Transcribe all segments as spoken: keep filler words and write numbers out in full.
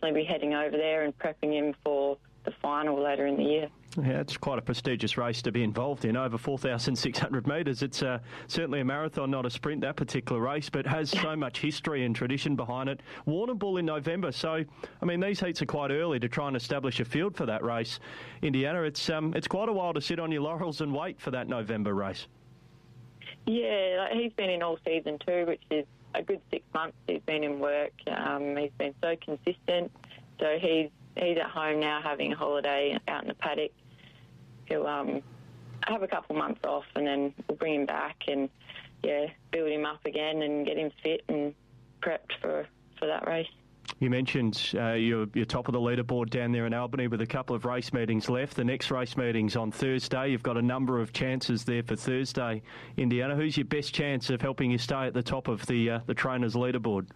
definitely be heading over there and prepping him for the final later in the year. Yeah, it's quite a prestigious race to be involved in, over four thousand six hundred metres. It's uh, certainly a marathon, not a sprint, that particular race, but has so much history and tradition behind it. Warrnambool in November, so, I mean, these heats are quite early to try and establish a field for that race. Indiana, it's um, it's quite a while to sit on your laurels and wait for that November race. Yeah, like he's been in all season too, which is a good six months he's been in work. Um, he's been so consistent, so he's he's at home now having a holiday out in the paddock. He'll um, have a couple months off and then we'll bring him back and, yeah, build him up again and get him fit and prepped for, for that race. You mentioned uh, you're, you're top of the leaderboard down there in Albany with a couple of race meetings left. The next race meeting's on Thursday. You've got a number of chances there for Thursday. Indiana, who's your best chance of helping you stay at the top of the uh, the trainers' leaderboard?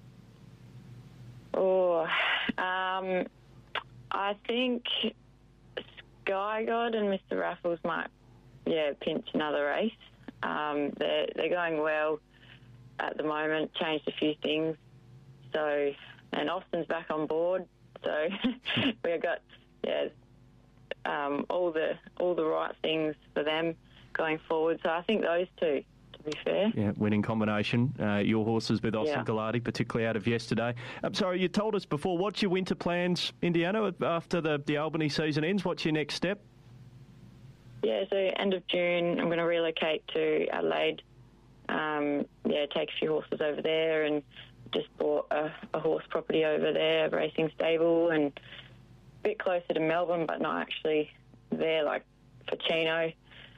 Oh, um, I think Sky God and Mister Raffles might, yeah, pinch another race. Um, they're, they're going well at the moment, changed a few things. So, and Austin's back on board. So we've got, yeah, um, all the all the right things for them going forward. So I think those two, to be fair. Yeah, winning combination. Uh, your horses with Austin yeah. Galati, particularly out of yesterday. I'm sorry, you told us before, what's your winter plans, Indiana, after the, the Albany season ends? What's your next step? Yeah, so end of June, I'm going to relocate to Adelaide. Um, yeah, take a few horses over there and just bought a, a horse property over there, a racing stable, and a bit closer to Melbourne, but not actually there, like for Chino.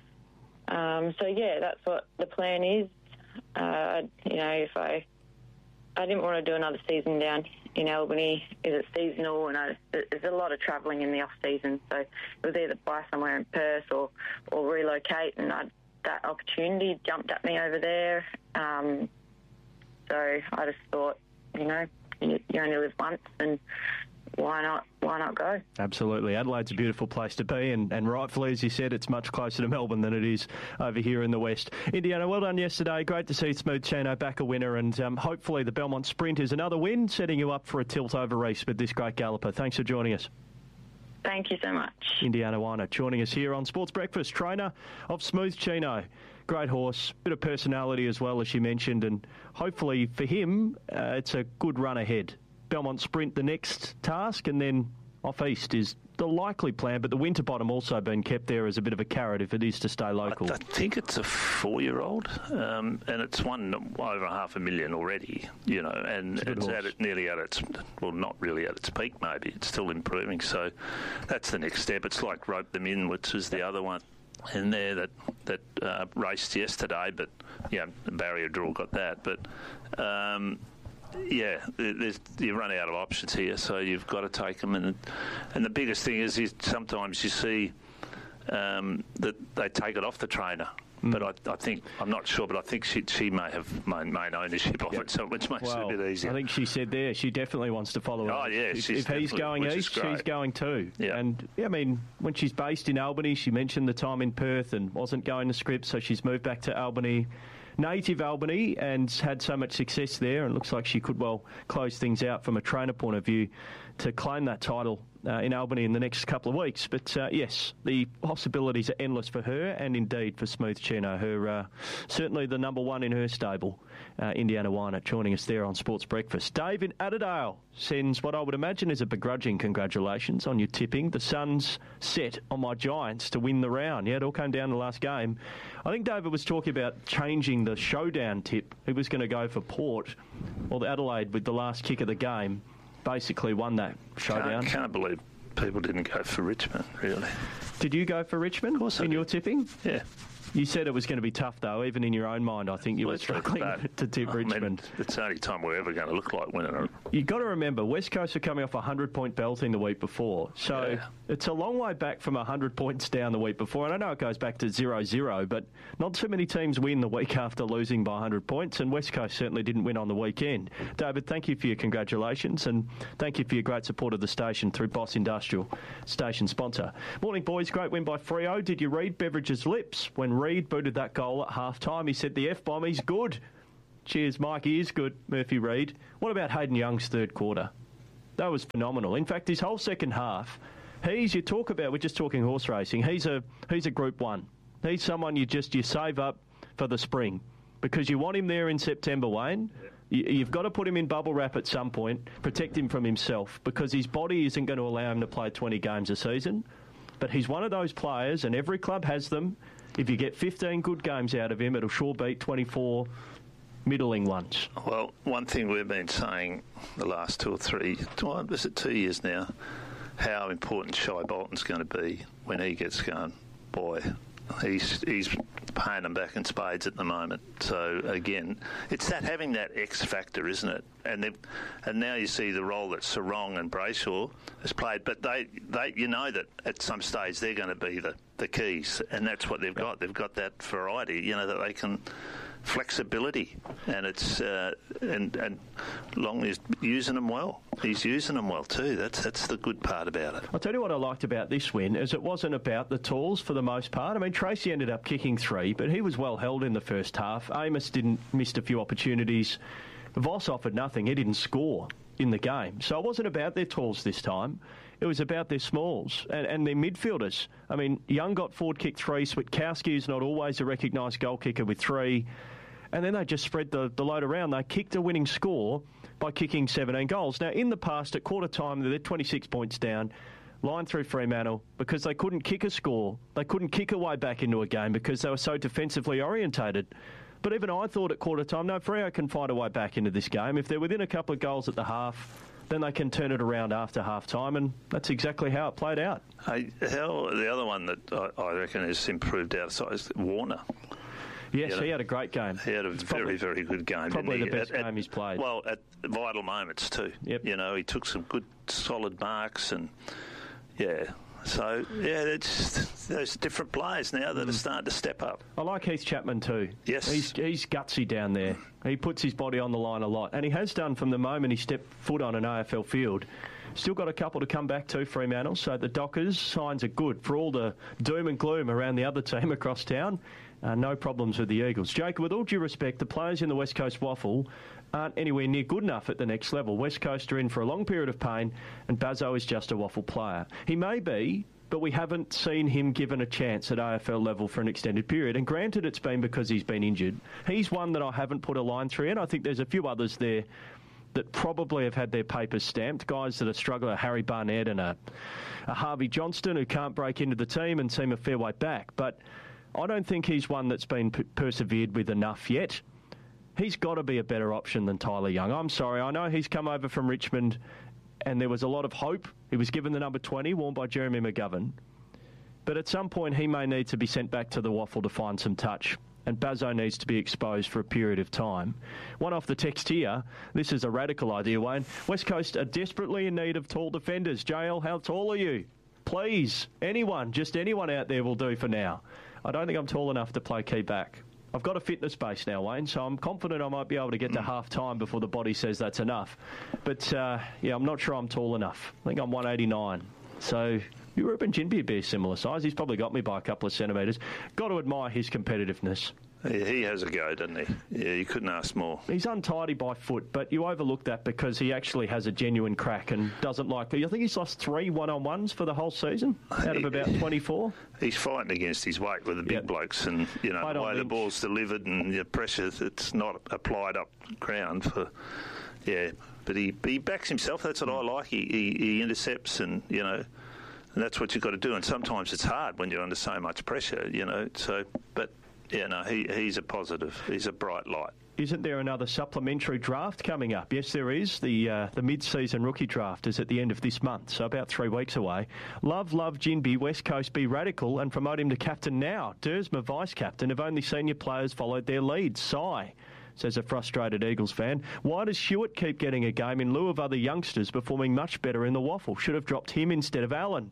Um, so yeah, that's what the plan is. Uh, you know, if I, I didn't want to do another season down in Albany. It's seasonal, and I, there's a lot of travelling in the off season. So it was either buy somewhere in Perth or or relocate, and I, that opportunity jumped at me over there. Um, so I just thought, you know, you, you only live once, and why not? Why not go? Absolutely. Adelaide's a beautiful place to be, and, and rightfully, as you said, it's much closer to Melbourne than it is over here in the West. Indiana, well done yesterday. Great to see Smooth Chino back a winner, and um, hopefully the Belmont Sprint is another win, setting you up for a tilt over race with this great galloper. Thanks for joining us. Thank you so much. Indiana Weiner joining us here on Sports Breakfast, trainer of Smooth Chino. Great horse, bit of personality as well, as you mentioned, and hopefully for him, uh, it's a good run ahead. Belmont Sprint the next task, and then off east is the likely plan, but the Winterbottom also been kept there as a bit of a carrot if it is to stay local. I, I think it's a four-year-old, um, and it's won over half a million already, you know, and it's, it's at it, nearly at its, well, not really at its peak maybe, it's still improving, so that's the next step. It's like Rope Them In, which is the other one in there that that uh, raced yesterday, but, yeah, the barrier draw got that, but... Um, Yeah, there's, you run out of options here, so you've got to take them. And and the biggest thing is, is sometimes you see um, that they take it off the trainer. Mm. But I, I think, I'm not sure, but I think she she may have main, main ownership of yep. it, so which makes well, it a bit easier. I think she said there she definitely wants to follow it. Oh, yeah. If, if he's going east, she's going too. Yeah. And, yeah, I mean, when she's based in Albany, she mentioned the time in Perth and wasn't going to Scripps, so she's moved back to Albany. Native Albany, and had so much success there, and looks like she could well close things out from a trainer point of view to claim that title uh, in Albany in the next couple of weeks. But uh, yes, the possibilities are endless for her, and indeed for Smooth Chino, her uh, certainly the number one in her stable. uh, Indiana Weiner joining us there on Sports Breakfast. Dave in Adderdale sends what I would imagine is a begrudging congratulations on your tipping. The Suns set on my Giants to win the round. Yeah, it all came down to the last game. I think David was talking about changing the showdown tip. He was going to go for Port, or the Adelaide with the last kick of the game. Basically won that showdown. Can't, can't believe people didn't go for Richmond, really. Did you go for Richmond of course in I your did. tipping? Yeah. You said it was going to be tough, though, even in your own mind. I think you well, were struggling to tip I Richmond. Mean, it's the only time we're ever going to look like winning it. You've got to remember, West Coast were coming off a hundred-point belting the week before. So yeah. It's a long way back from one hundred points down the week before. And I know it goes back to zero zero, but not too many teams win the week after losing by one hundred points, and West Coast certainly didn't win on the weekend. David, thank you for your congratulations, and thank you for your great support of the station through Boss Industrial, station sponsor. Morning, boys. Great win by Freo. Did you read Beveridge's lips when Reid booted that goal at half-time? He said the F-bomb, he's good. Cheers, Mike. He is good, Murphy Reid. What about Hayden Young's third quarter? That was phenomenal. In fact, his whole second half, he's, you talk about, we're just talking horse racing, he's a he's a Group One. He's someone you just, you save up for the spring because you want him there in September, Wayne. You, you've got to put him in bubble wrap at some point, protect him from himself because his body isn't going to allow him to play twenty games a season. But he's one of those players, and every club has them. If you get fifteen good games out of him, it'll sure beat twenty-four middling ones. Well, one thing we've been saying the last two or three, is it two years now, how important Shai Bolton's going to be when he gets going. Boy, he's he's paying them back in spades at the moment. So, again, it's that having that X factor, isn't it? And and now you see the role that Sarong and Brayshaw has played, but they, they you know that at some stage they're going to be the, the keys, and that's what they've got. They've got that variety, you know, that they can... flexibility, and it's uh, and and Long is using them well. He's using them well too. That's that's the good part about it. I'll tell you what I liked about this win is it wasn't about the tools for the most part. I mean, Tracy ended up kicking three, but he was well held in the first half. Amos didn't missed a few opportunities. Voss offered nothing. He didn't score in the game. So it wasn't about their tools this time. It was about their smalls and, and their midfielders. I mean, Young got forward kick three. Switkowski is not always a recognised goal kicker with three. And then they just spread the, the load around. They kicked a winning score by kicking seventeen goals. Now, in the past, at quarter time, they're twenty-six points down, line through Fremantle, because they couldn't kick a score. They couldn't kick a way back into a game because they were so defensively orientated. But even I thought at quarter time, no, Freo can find a way back into this game. If they're within a couple of goals at the half, then they can turn it around after half time, and that's exactly how it played out. Hey, how, the other one that I, I reckon has improved outside is Warner. Yes, you know, he had a great game. He had a it's very, probably, very good game. Probably didn't the he? best at, game at, he's played. Well, at vital moments too. Yep. You know, he took some good, solid marks, and yeah. So yeah, it's those different players now that mm. are starting to step up. I like Heath Chapman too. Yes, he's he's gutsy down there. He puts his body on the line a lot, and he has done from the moment he stepped foot on an A F L field. Still got a couple to come back to, Fremantle, so the Dockers signs are good for all the doom and gloom around the other team across town. Uh, no problems with the Eagles. Jacob, with all due respect, the players in the West Coast Waffle aren't anywhere near good enough at the next level. West Coast are in for a long period of pain, and Bazzo is just a Waffle player. He may be, but we haven't seen him given a chance at A F L level for an extended period. And granted, it's been because he's been injured. He's one that I haven't put a line through in. I think there's a few others there that probably have had their papers stamped. Guys that are struggling, Harry Barnett and a, a Harvey Johnston who can't break into the team and seem a fair way back. But I don't think he's one that's been p- persevered with enough yet. He's got to be a better option than Tyler Young. I'm sorry, I know he's come over from Richmond and there was a lot of hope. He was given the number twenty, worn by Jeremy McGovern. But at some point he may need to be sent back to the Waffle to find some touch. And Bazzo needs to be exposed for a period of time. One off the text here, this is a radical idea, Wayne. West Coast are desperately in need of tall defenders. J L, how tall are you? Please, anyone, just anyone out there will do for now. I don't think I'm tall enough to play key back. I've got a fitness base now, Wayne, so I'm confident I might be able to get to half time before the body says that's enough. But, uh, yeah, I'm not sure I'm tall enough. I think I'm one eighty-nine. So Ruben Ginbey would be a similar size. He's probably got me by a couple of centimetres. Got to admire his competitiveness. Yeah, he has a go, doesn't he? Yeah, you couldn't ask more. He's untidy by foot, but you overlook that because he actually has a genuine crack and doesn't like... I think he's lost three one-on-ones for the whole season out of about twenty-four. He's fighting against his weight with the big yep. blokes, and, you know, the way the ball's delivered and the pressure, it's not applied up ground for... Yeah, but he, he backs himself. That's what I like. He, he, he intercepts and, you know... And that's what you've got to do. And sometimes it's hard when you're under so much pressure, you know. So, but, yeah, no, he, he's a positive. He's a bright light. Isn't there another supplementary draft coming up? Yes, there is. The uh, the mid-season rookie draft is at the end of this month, so about three weeks away. Love, love Ginbey, West Coast be radical and promote him to captain now. Dersma vice-captain if only senior players followed their lead. Sigh, says a frustrated Eagles fan. Why does Hewitt keep getting a game in lieu of other youngsters performing much better in the Waffle? Should have dropped him instead of Allen.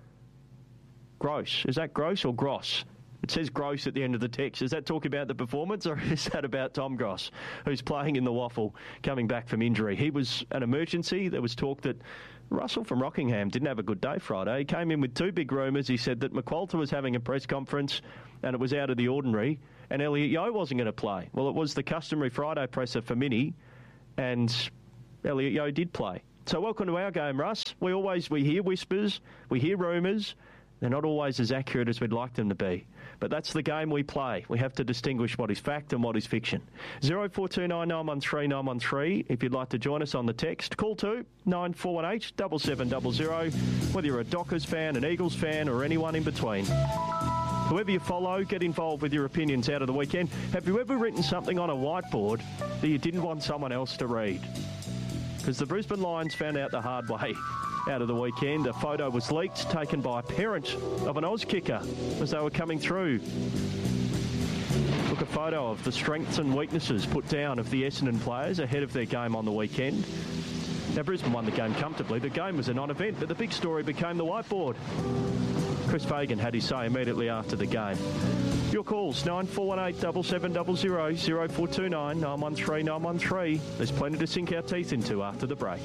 Gross. Is that gross or gross? It says gross at the end of the text. Is that talking about the performance or is that about Tom Gross, who's playing in the Waffle, coming back from injury? He was an emergency. There was talk that Russell from Rockingham didn't have a good day Friday. He came in with two big rumours. He said that McQualter was having a press conference and it was out of the ordinary and Elliot Yeo wasn't going to play. Well, it was the customary Friday presser for Mini and Elliot Yeo did play. So welcome to our game, Russ. We always we hear whispers, we hear rumours. They're not always as accurate as we'd like them to be. But that's the game we play. We have to distinguish what is fact and what is fiction. zero four two nine nine one three nine one three. If you'd like to join us on the text, call to nine four one eight, seven seven zero zero. Whether you're a Dockers fan, an Eagles fan, or anyone in between. Whoever you follow, get involved with your opinions out of the weekend. Have you ever written something on a whiteboard that you didn't want someone else to read? Because the Brisbane Lions found out the hard way out of the weekend. A photo was leaked, taken by a parent of an Oz kicker as they were coming through. Took a photo of the strengths and weaknesses put down of the Essendon players ahead of their game on the weekend. Now, Brisbane won the game comfortably. The game was a non-event, but the big story became the whiteboard. Chris Fagan had his say immediately after the game. Your calls, nine four one eight, seven seven zero zero, zero four two nine, nine one three, nine one three. There's plenty to sink our teeth into after the break.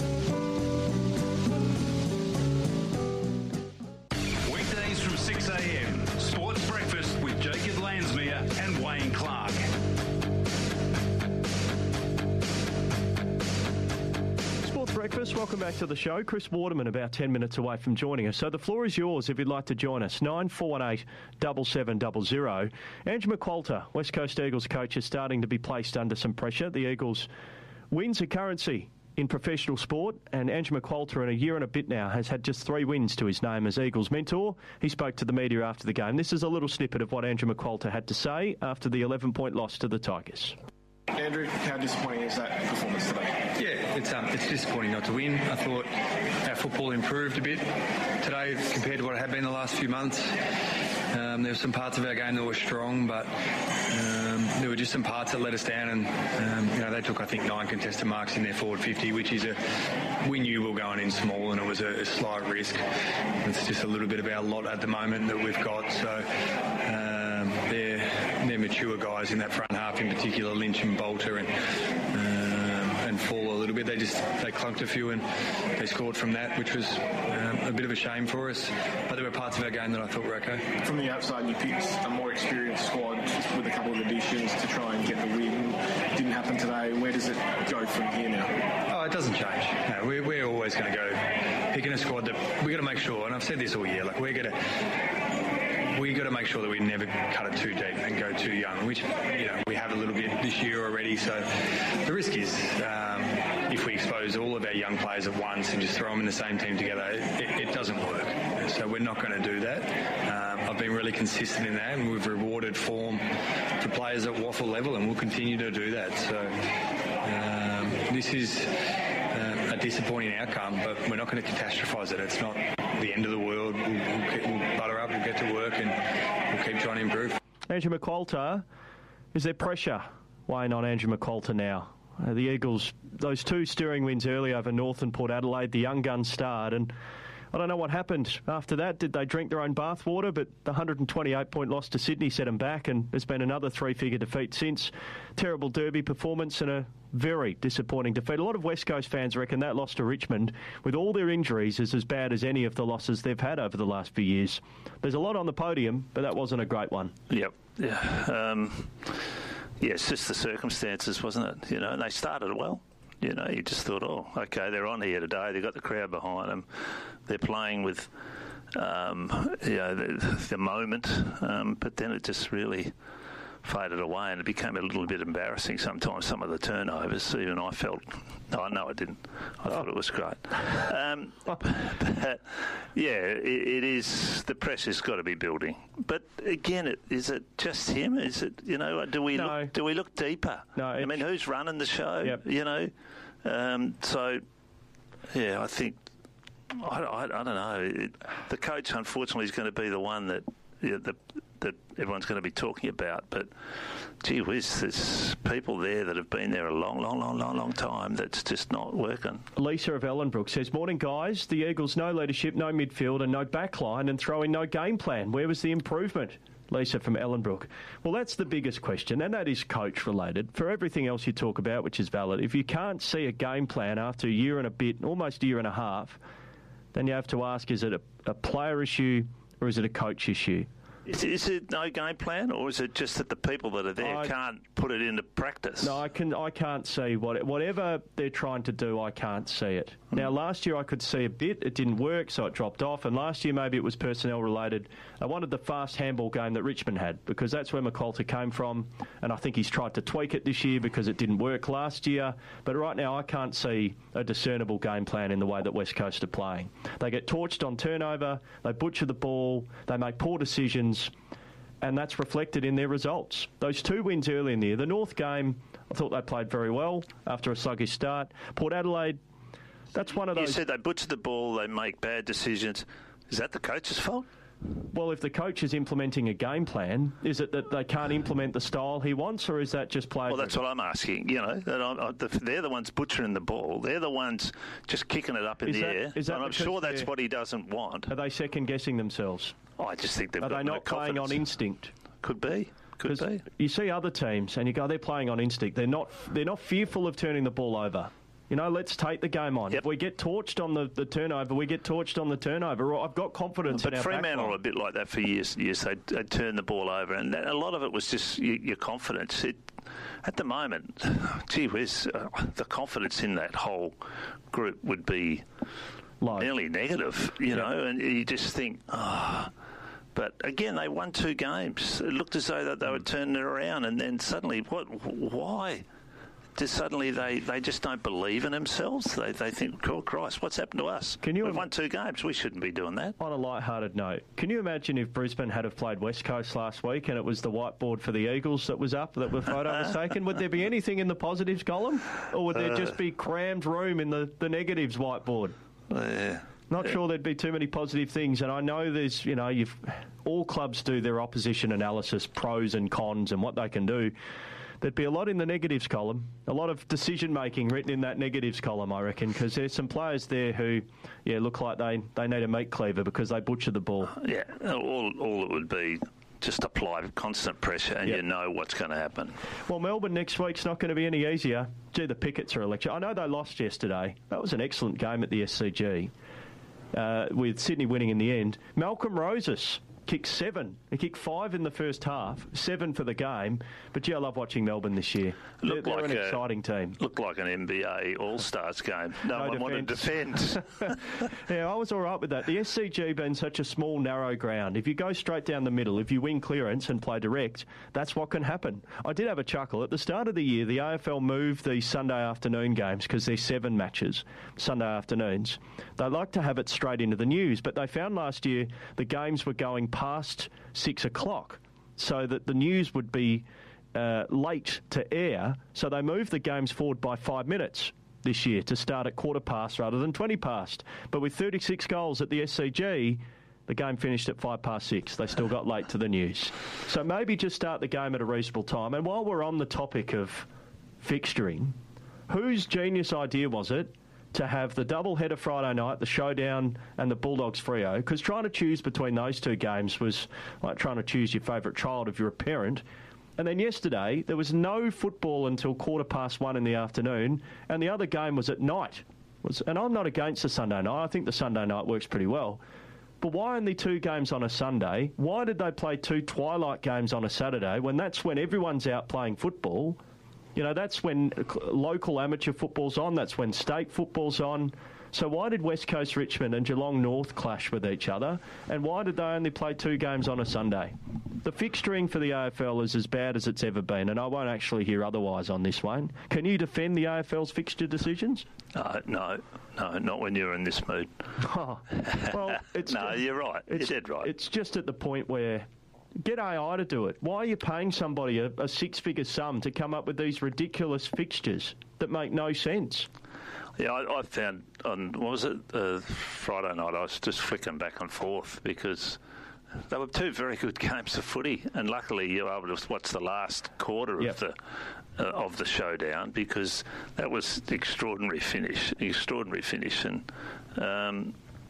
Weekdays from six a m, Sports Breakfast with Jacob Lansmere and Wayne Clark. Breakfast. Welcome back to the show. Chris Waterman about ten minutes away from joining us. So the floor is yours if you'd like to join us. nine four one eight, seven seven zero zero. Andrew McQualter, West Coast Eagles coach, is starting to be placed under some pressure. The Eagles wins are currency in professional sport, and Andrew McQualter in a year and a bit now has had just three wins to his name as Eagles mentor. He spoke to the media after the game. This is a little snippet of what Andrew McQualter had to say after the eleven-point loss to the Tigers. Andrew, how disappointing is that performance today? Yeah, it's um, it's disappointing not to win. I thought our football improved a bit today compared to what it had been the last few months. Um, there were some parts of our game that were strong, but um, there were just some parts that let us down. And um, you know, they took, I think, nine contested marks in their forward fifty, which is a we knew we were going in small, and it was a, a slight risk. It's just a little bit of our lot at the moment that we've got. So um, they're they're mature guys in that front half, in particular Lynch and Bolter, and um, and Fall a little bit. They just they clunked a few and they scored from that, which was um, a bit of a shame for us. But there were parts of our game that I thought were okay. From the outside, you picked a more experienced squad with a couple of additions to try and get the win. Didn't happen today. Where does it go from here now? Oh, it doesn't change. No, we're, we're always going to go picking a squad that we got to make sure. And I've said this all year. Like we're going to. We got to make sure that we never cut it too deep and go too young, which you know we have a little bit this year already. So the risk is um, if we expose all of our young players at once and just throw them in the same team together, it, it doesn't work. So we're not going to do that. Um, I've been really consistent in that, and we've rewarded form for players at waffle level, and we'll continue to do that. So um, this is uh, a disappointing outcome, but we're not going to catastrophise it. It's not the end of the world. We'll, we'll, get, we'll butter up, we'll get to work, and we'll keep trying to improve. Andrew McQualter, is there pressure weighing on Andrew McQualter now? Uh, the Eagles, those two steering wins early over North and Port Adelaide, the young gun start, and I don't know what happened after that. Did they drink their own bathwater? But the one hundred twenty-eight point loss to Sydney set them back, and there's been another three-figure defeat since. Terrible derby performance and a very disappointing defeat. A lot of West Coast fans reckon that loss to Richmond, with all their injuries, is as bad as any of the losses they've had over the last few years. There's a lot on the podium, but that wasn't a great one. Yep. Yeah. Um, yeah, it's just the circumstances, wasn't it? You know, and they started well. You know, you just thought, oh, okay, they're on here today. They've got the crowd behind them. They're playing with, um, you know, the, the moment. Um, but then it just really faded away, and it became a little bit embarrassing sometimes, some of the turnovers. Even I felt, no, no, I didn't. I oh. thought it was great. Um, but, yeah, it, it is, the pressure's got to be building. But again, it, is it just him? Is it, you know, do we, no. look, do we look deeper? No. I mean, who's running the show? Yep. You know? Um, so, yeah, I think, I, I, I don't know. It, the coach, unfortunately, is going to be the one that, you know, the, that everyone's going to be talking about. But, gee whiz, there's people there that have been there a long, long, long, long, long time that's just not working. Lisa of Ellenbrook says, morning, guys. The Eagles, no leadership, no midfield and no backline, and throwing no game plan. Where was the improvement? Lisa from Ellenbrook. Well, that's the biggest question, and that is coach-related. For everything else you talk about, which is valid, if you can't see a game plan after a year and a bit, almost a year and a half, then you have to ask, is it a, a player issue or is it a coach issue? Is, is it no game plan, or is it just that the people that are there I, can't put put it into practice. No, I can. I can't see what whatever they're trying to do. I can't see it. Mm. Now, last year I could see a bit. It didn't work, so it dropped off. And last year maybe it was personnel related. I wanted the fast handball game that Richmond had because that's where McCalter came from. And I think he's tried to tweak it this year because it didn't work last year. But right now I can't see a discernible game plan in the way that West Coast are playing. They get torched on turnover. They butcher the ball. They make poor decisions. And that's reflected in their results. Those two wins early in the year. The North game, I thought they played very well after a sluggish start. Port Adelaide, that's one of those... You said they butcher the ball, they make bad decisions. Is that the coach's fault? Well, if the coach is implementing a game plan, is it that they can't implement the style he wants, or is that just played? Well, that's what I'm asking. You know, that I, I, they're the ones butchering the ball. They're the ones just kicking it up in is the that, air. Is that and I'm sure that's what he doesn't want. Are they second-guessing themselves? Oh, I just think they've Are got they no not playing confidence. on instinct? Could be. Could be. You see other teams, and you go, they're playing on instinct. They're not. They're not fearful of turning the ball over. You know, let's take the game on. Yep. If we get torched on the, the turnover, we get torched on the turnover. I've got confidence but in our Fremantle backline. are a bit like that for years. Years they would turn the ball over, and that, a lot of it was just your, your confidence. It, at the moment, gee whiz, uh, the confidence in that whole group would be Low. nearly negative. You Yep. know, and you just think, oh. But again, they won two games. It looked as though that they were turning it around, and then suddenly, what? Why? Just suddenly they, they just don't believe in themselves. They they think, oh Christ, what's happened to us? Can you We've im- won two games. We shouldn't be doing that. On a light-hearted note, can you imagine if Brisbane had have played West Coast last week and it was the whiteboard for the Eagles that was up, that the photo was taken? Would there be anything in the positives column? Or would there uh, just be crammed room in the, the negatives whiteboard? Yeah. Not yeah. sure there'd be too many positive things. And I know there's, you know, you've all clubs do their opposition analysis, pros and cons and what they can do. There'd be a lot in the negatives column, a lot of decision-making written in that negatives column, I reckon, because there's some players there who, yeah, look like they, they need a meat cleaver because they butcher the ball. Yeah, all, all it would be just apply constant pressure and yep. you know what's going to happen. Well, Melbourne next week's not going to be any easier. Gee, the Pickets are electric. I know they lost yesterday. That was an excellent game at the S C G, uh, with Sydney winning in the end. Malcolm Roses kicked seven. He kicked five in the first half, seven for the game. But, gee, I love watching Melbourne this year. They're, they're like an a, exciting team. Looked like an N B A All-Stars game. No, no one wanted to defend. Yeah, I was all right with that. The S C G being such a small, narrow ground, if you go straight down the middle, if you win clearance and play direct, that's what can happen. I did have a chuckle. At the start of the year, the A F L moved the Sunday afternoon games because they're seven matches, Sunday afternoons. They like to have it straight into the news, but they found last year the games were going past six o'clock, so that the news would be uh, late to air, so they moved the games forward by five minutes this year to start at quarter past rather than twenty past. But with thirty-six goals at the S C G, the game finished at five past six. They still got late to the news. So maybe just start the game at a reasonable time. And while we're on the topic of fixturing, whose genius idea was it to have the double-header Friday night, the Showdown and the Bulldogs Freo? Because trying to choose between those two games was like trying to choose your favourite child if you're a parent. And then yesterday, there was no football until quarter past one in the afternoon, and the other game was at night. And I'm not against the Sunday night. I think the Sunday night works pretty well. But why only two games on a Sunday? Why did they play two twilight games on a Saturday when that's when everyone's out playing football? You know, that's when local amateur football's on. That's when state football's on. So why did West Coast Richmond and Geelong North clash with each other? And why did they only play two games on a Sunday? The fixturing for the A F L is as bad as it's ever been, and I won't actually hear otherwise on this one. Can you defend the A F L's fixture decisions? Uh, no, no, not when you're in this mood. Oh, well, it's no, just, you're right. It's, you're dead right. It's just at the point where get A I to do it. Why are you paying somebody a, a six-figure sum to come up with these ridiculous fixtures that make no sense? Yeah, I, I found on, what was it, uh, Friday night, I was just flicking back and forth because they were two very good games of footy, and luckily you were able to watch the last quarter yep. of the uh, of the Showdown because that was the extraordinary finish, extraordinary finish, and um,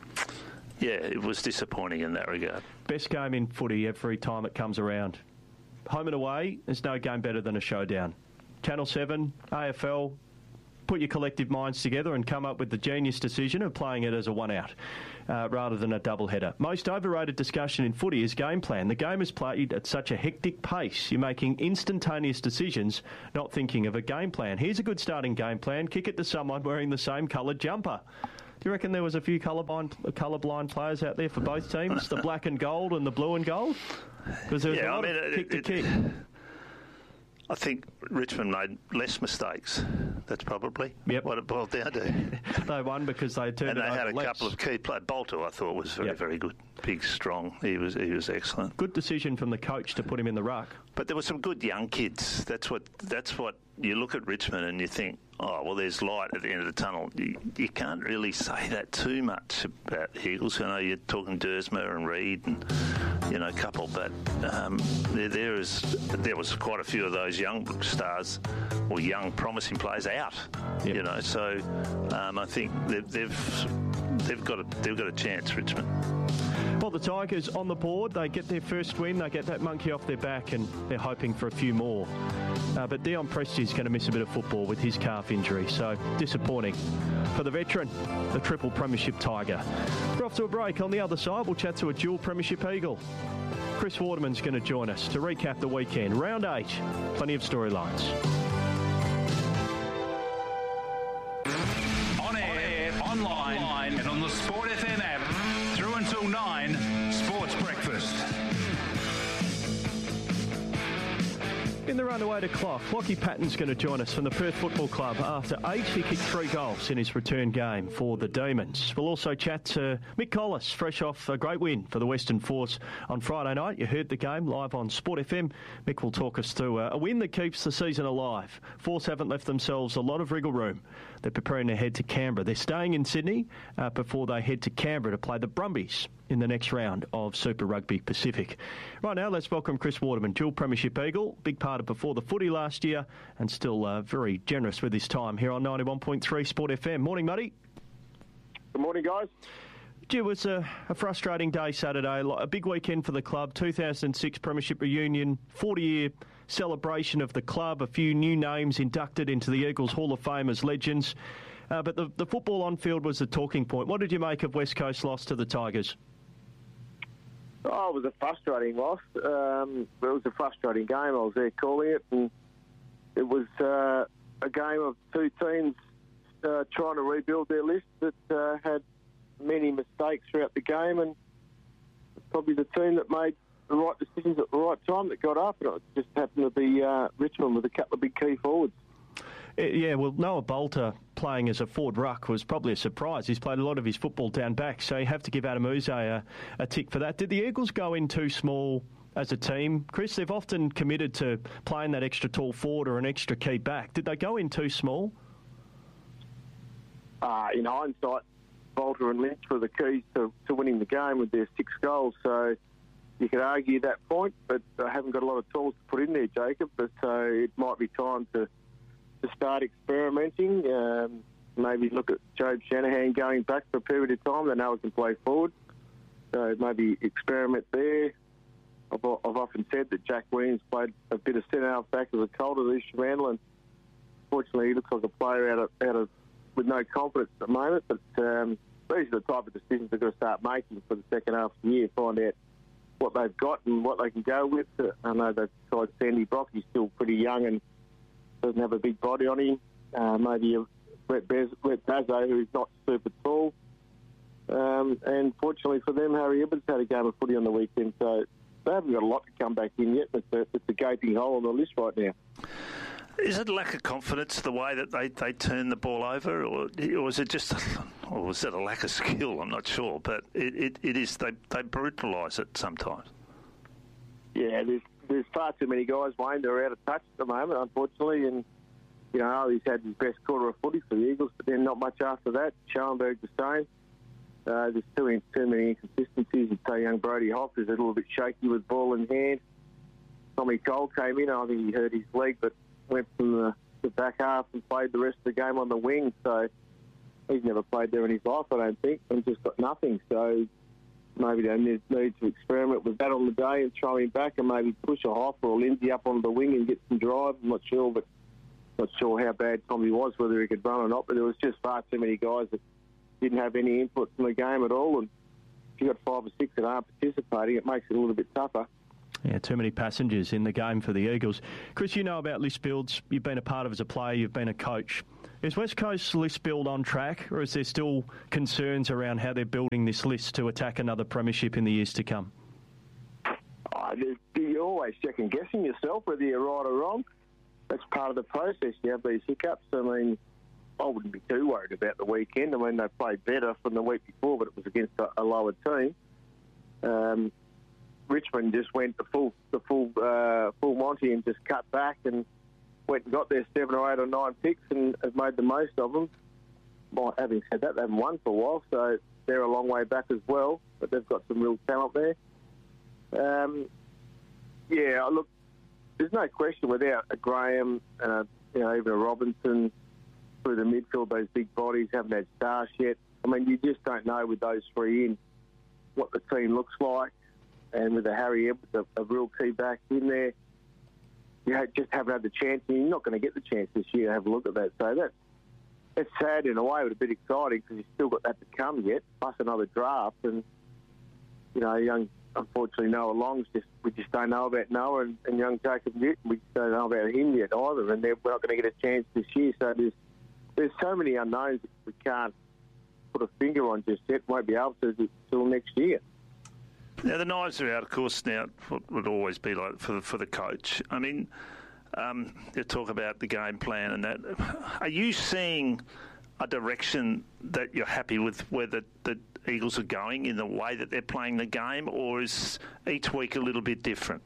yeah, it was disappointing in that regard. Best game in footy every time it comes around. Home and away, there's no game better than a Showdown. Channel seven, A F L, put your collective minds together and come up with the genius decision of playing it as a one-out uh, rather than a double-header. Most overrated discussion in footy is game plan. The game is played at such a hectic pace. You're making instantaneous decisions, not thinking of a game plan. Here's a good starting game plan. Kick it to someone wearing the same coloured jumper. Do you reckon there was a few colourblind, colourblind players out there for both teams, the black and gold and the blue and gold? Because there was yeah, a lot I mean, of it, kick to it, kick. I think Richmond made less mistakes. That's probably yep. what it boiled down to. They won because they turned and it they over had a less. couple of key players. Bolter, I thought, was very, yep. very good. Big, strong. He was he was excellent. Good decision from the coach to put him in the ruck. But there were some good young kids. That's what that's what you look at Richmond and you think, oh, well, there's light at the end of the tunnel. You, you can't really say that too much about the Eagles. I know you're talking Dersma and Reid and, you know, a couple, but um, there, there is there was quite a few of those young stars or young promising players out. Yep. You know, so um, I think they've, they've they've got a, they've got a chance, Richmond. Well, the Tigers on the board, they get their first win, they get that monkey off their back, and they're hoping for a few more. Uh, but Dion Presti's going to miss a bit of football with his calf injury, so disappointing for the veteran, the triple premiership Tiger. We're off to a break. On the other side, we'll chat to a dual premiership Eagle. Chris Waterman's going to join us to recap the weekend. Round eight, plenty of storylines. On air, online, online, and on the Sport F M app. Through until nine, Sports Breakfast. In the run away to Clough, Lockie Patton's going to join us from the Perth Football Club. After eight, he kicked three goals in his return game for the Demons. We'll also chat to Mick Collis, fresh off a great win for the Western Force on Friday night. You heard the game live on Sport F M. Mick will talk us through a, a win that keeps the season alive. Force haven't left themselves a lot of wriggle room. They're preparing to head to Canberra. They're staying in Sydney uh, before they head to Canberra to play the Brumbies in the next round of Super Rugby Pacific. Right now, let's welcome Chris Waterman, dual premiership Eagle, big part of Before the Footy last year, and still uh, very generous with his time here on ninety-one point three Sport F M. Morning, Muddy. Good morning, guys. Gee, it was a, a frustrating day Saturday, a big weekend for the club, two thousand six premiership reunion, forty-year celebration of the club, a few new names inducted into the Eagles Hall of Fame as legends. Uh, but the, the football on field was the talking point. What did you make of West Coast's loss to the Tigers? Oh, it was a frustrating loss. Um, it was a frustrating game. I was there calling it, and it was uh, a game of two teams uh, trying to rebuild their list that uh, had many mistakes throughout the game, and probably the team that made the right decisions at the right time that got up, and it just happened to be uh, Richmond with a couple of big key forwards. Yeah, well, Noah Bolter playing as a forward ruck was probably a surprise. He's played a lot of his football down back, so you have to give Adam Uze a, a tick for that. Did the Eagles go in too small as a team? Chris, they've often committed to playing that extra tall forward or an extra key back. Did they go in too small? Uh, in hindsight, Bolter and Lynch were the keys to, to winning the game with their six goals, so you could argue that point, but I haven't got a lot of tools to put in there, Jacob, but uh, it might be time to to start experimenting, um, maybe look at Jobe Shanahan going back for a period of time. They know he can play forward, so maybe experiment there. I've, I've often said that Jack Williams played a bit of centre-half back as a cold at East Randall, and fortunately he looks like a player out of, out of with no confidence at the moment, but um, these are the type of decisions they've got to start making for the second half of the year, find out what they've got and what they can go with. I know they've tried Sandy Brock, he's still pretty young and doesn't have a big body on him. Uh, maybe a Brett Bazzo, who's not super tall. Um, and fortunately for them, Harry Ibbins had a game of footy on the weekend, so they haven't got a lot to come back in yet. It's a, it's a gaping hole on the list right now. Is it lack of confidence, the way that they, they turn the ball over, or, or was it just, or was it a lack of skill? I'm not sure, but it, it, it is, they, they brutalise it sometimes. Yeah, there's there's far too many guys, Wayne, that are out of touch at the moment, unfortunately, and, you know, he's had his best quarter of footy for the Eagles, but then not much after that. Schoenberg the same. Uh, there's too, too many inconsistencies. You'd say young Brody Hoff is a little bit shaky with ball in hand. Tommy Cole came in, I think he hurt his leg, but went from the, the back half and played the rest of the game on the wing, so he's never played there in his life, I don't think, and just got nothing, so maybe they need, need to experiment with that on the day and throw him back and maybe push a Hoff or a Lindsay up on the wing and get some drive. I'm not sure, but Not sure how bad Tommy was, whether he could run or not, but there was just far too many guys that didn't have any input in the game at all. And if you've got five or six that aren't participating, it makes it a little bit tougher. Yeah, too many passengers in the game for the Eagles. Chris, you know about list builds. You've been a part of as a player. You've been a coach. Is West Coast's list build on track, or is there still concerns around how they're building this list to attack another premiership in the years to come? Oh, you're always second-guessing yourself, whether you're right or wrong. That's part of the process. You have these hiccups. I mean, I wouldn't be too worried about the weekend. I mean, they played better from the week before, but it was against a, a lower team. Um, Richmond just went the full the full uh, full Monty and just cut back and went and got their seven or eight or nine picks and have made the most of them. Well, having said that, they haven't won for a while, so they're a long way back as well, but they've got some real talent there. Um, yeah, look, there's no question without a Graham and a, you know, even a Robinson through the midfield, those big bodies haven't had stars yet. I mean, you just don't know with those three in what the team looks like. And with the Harry Edwards, a, a real key back in there, you just haven't had the chance, and you're not going to get the chance this year to have a look at that. So that's, that's sad in a way, but a bit exciting because you've still got that to come yet, plus another draft. And, you know, young, unfortunately, Noah Long's just, we just don't know about Noah, and, and young Jacob Newton, we just don't know about him yet either, and we're not going to get a chance this year. So there's, there's so many unknowns that we can't put a finger on just yet, won't be able to until next year. Now, the knives are out, of course, now, what would always be like for the, for the coach. I mean, um, you talk about the game plan and that. Are you seeing a direction that you're happy with where the, the Eagles are going in the way that they're playing the game, or is each week a little bit different?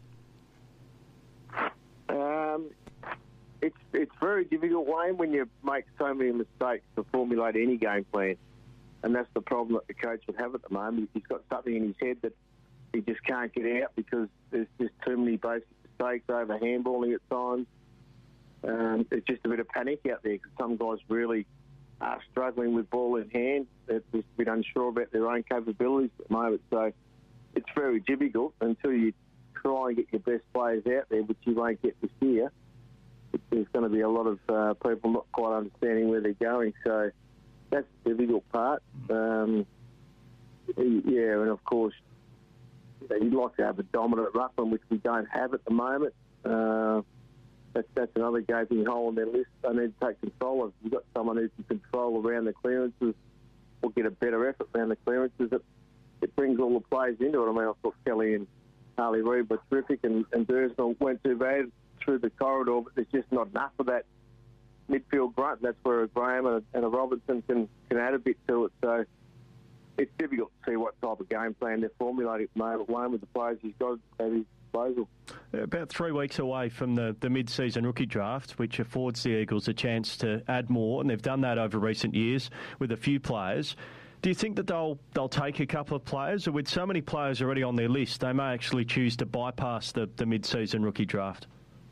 Um, it's, it's very difficult, Wayne, when you make so many mistakes to formulate any game plan. And that's the problem that the coach would have at the moment. He's got something in his head that he just can't get out because there's just too many basic mistakes over handballing at times. Um, it's just a bit of panic out there because some guys really are struggling with ball in hand. They're just a bit unsure about their own capabilities at the moment. So it's very difficult until you try and get your best players out there, which you won't get this year. There's going to be a lot of uh, people not quite understanding where they're going. So that's the difficult part. Um, yeah, and of course, you know, you'd like to have a dominant ruckman, which we don't have at the moment. Uh, that's, that's another gaping hole in their list. They need to take control of. You've got someone who can control around the clearances or get a better effort around the clearances. It, it brings all the players into it. I mean, I thought Kelly and Harley Reid were terrific, and, and Dursnell weren't too bad through the corridor, but there's just not enough of that midfield grunt. That's where a Graham and a, and a Robinson can, can add a bit to it. So it's difficult to see what type of game plan they're formulating at the moment, Wayne, with the players he's got at his disposal. About three weeks away from the, the mid-season rookie draft, which affords the Eagles a chance to add more, and they've done that over recent years with a few players. Do you think that they'll they'll take a couple of players, or with so many players already on their list, they may actually choose to bypass the, the mid-season rookie draft?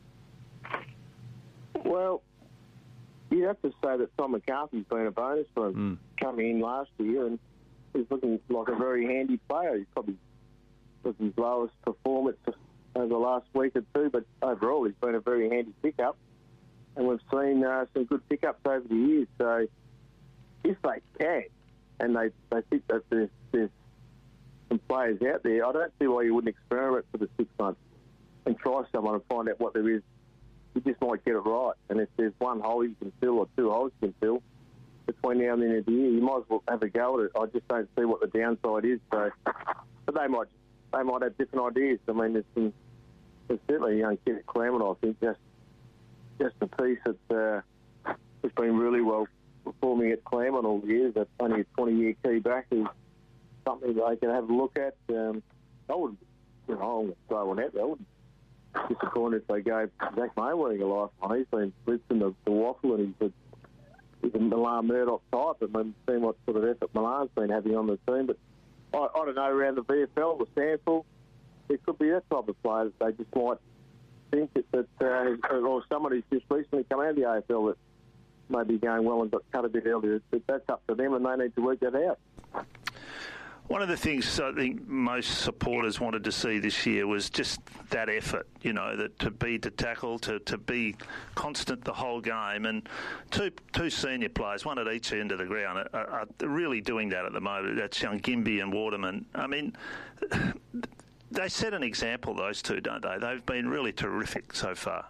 Well, you have to say that Tom McCarthy's been a bonus for him mm. coming in last year, and he's looking like a very handy player. He's probably was his lowest performance over the last week or two, but overall he's been a very handy pickup, and we've seen uh, some good pickups over the years. So if they can, and they, they think that there's, there's some players out there, I don't see why you wouldn't experiment for the six months and try someone and find out what there is. You just might get it right. And if there's one hole you can fill or two holes you can fill between now and the end of the year, you might as well have a go at it. I just don't see what the downside is. So, but they might they might have different ideas. I mean, there's, some, there's certainly a young kid at Claremont, I think, just just a piece that uh, has been really well performing at Claremont all the years. That's only a twenty-year key back is something that they can have a look at. Um, I wouldn't, you know, I wouldn't throw one out there. I wouldn't disappointed if they gave Zach Mayweather a lifeline. He's been lifting the, the waffle, and he's a, he's a Milan Murdoch type, and we've seen what sort of effort Milan's been having on the team. But I, I don't know, around the V F L, the sample, there could be that type of player that they just might think that, that uh, or someone who's just recently come out of the A F L that may be going well and got cut a bit earlier. But that's up to them, and they need to work that out. One of the things I think most supporters wanted to see this year was just that effort, you know, that to be to tackle, to, to be constant the whole game. And two two senior players, one at each end of the ground, are, are really doing that at the moment. That's Youngimby and Waterman. I mean, they set an example, those two, don't they? They've been really terrific so far.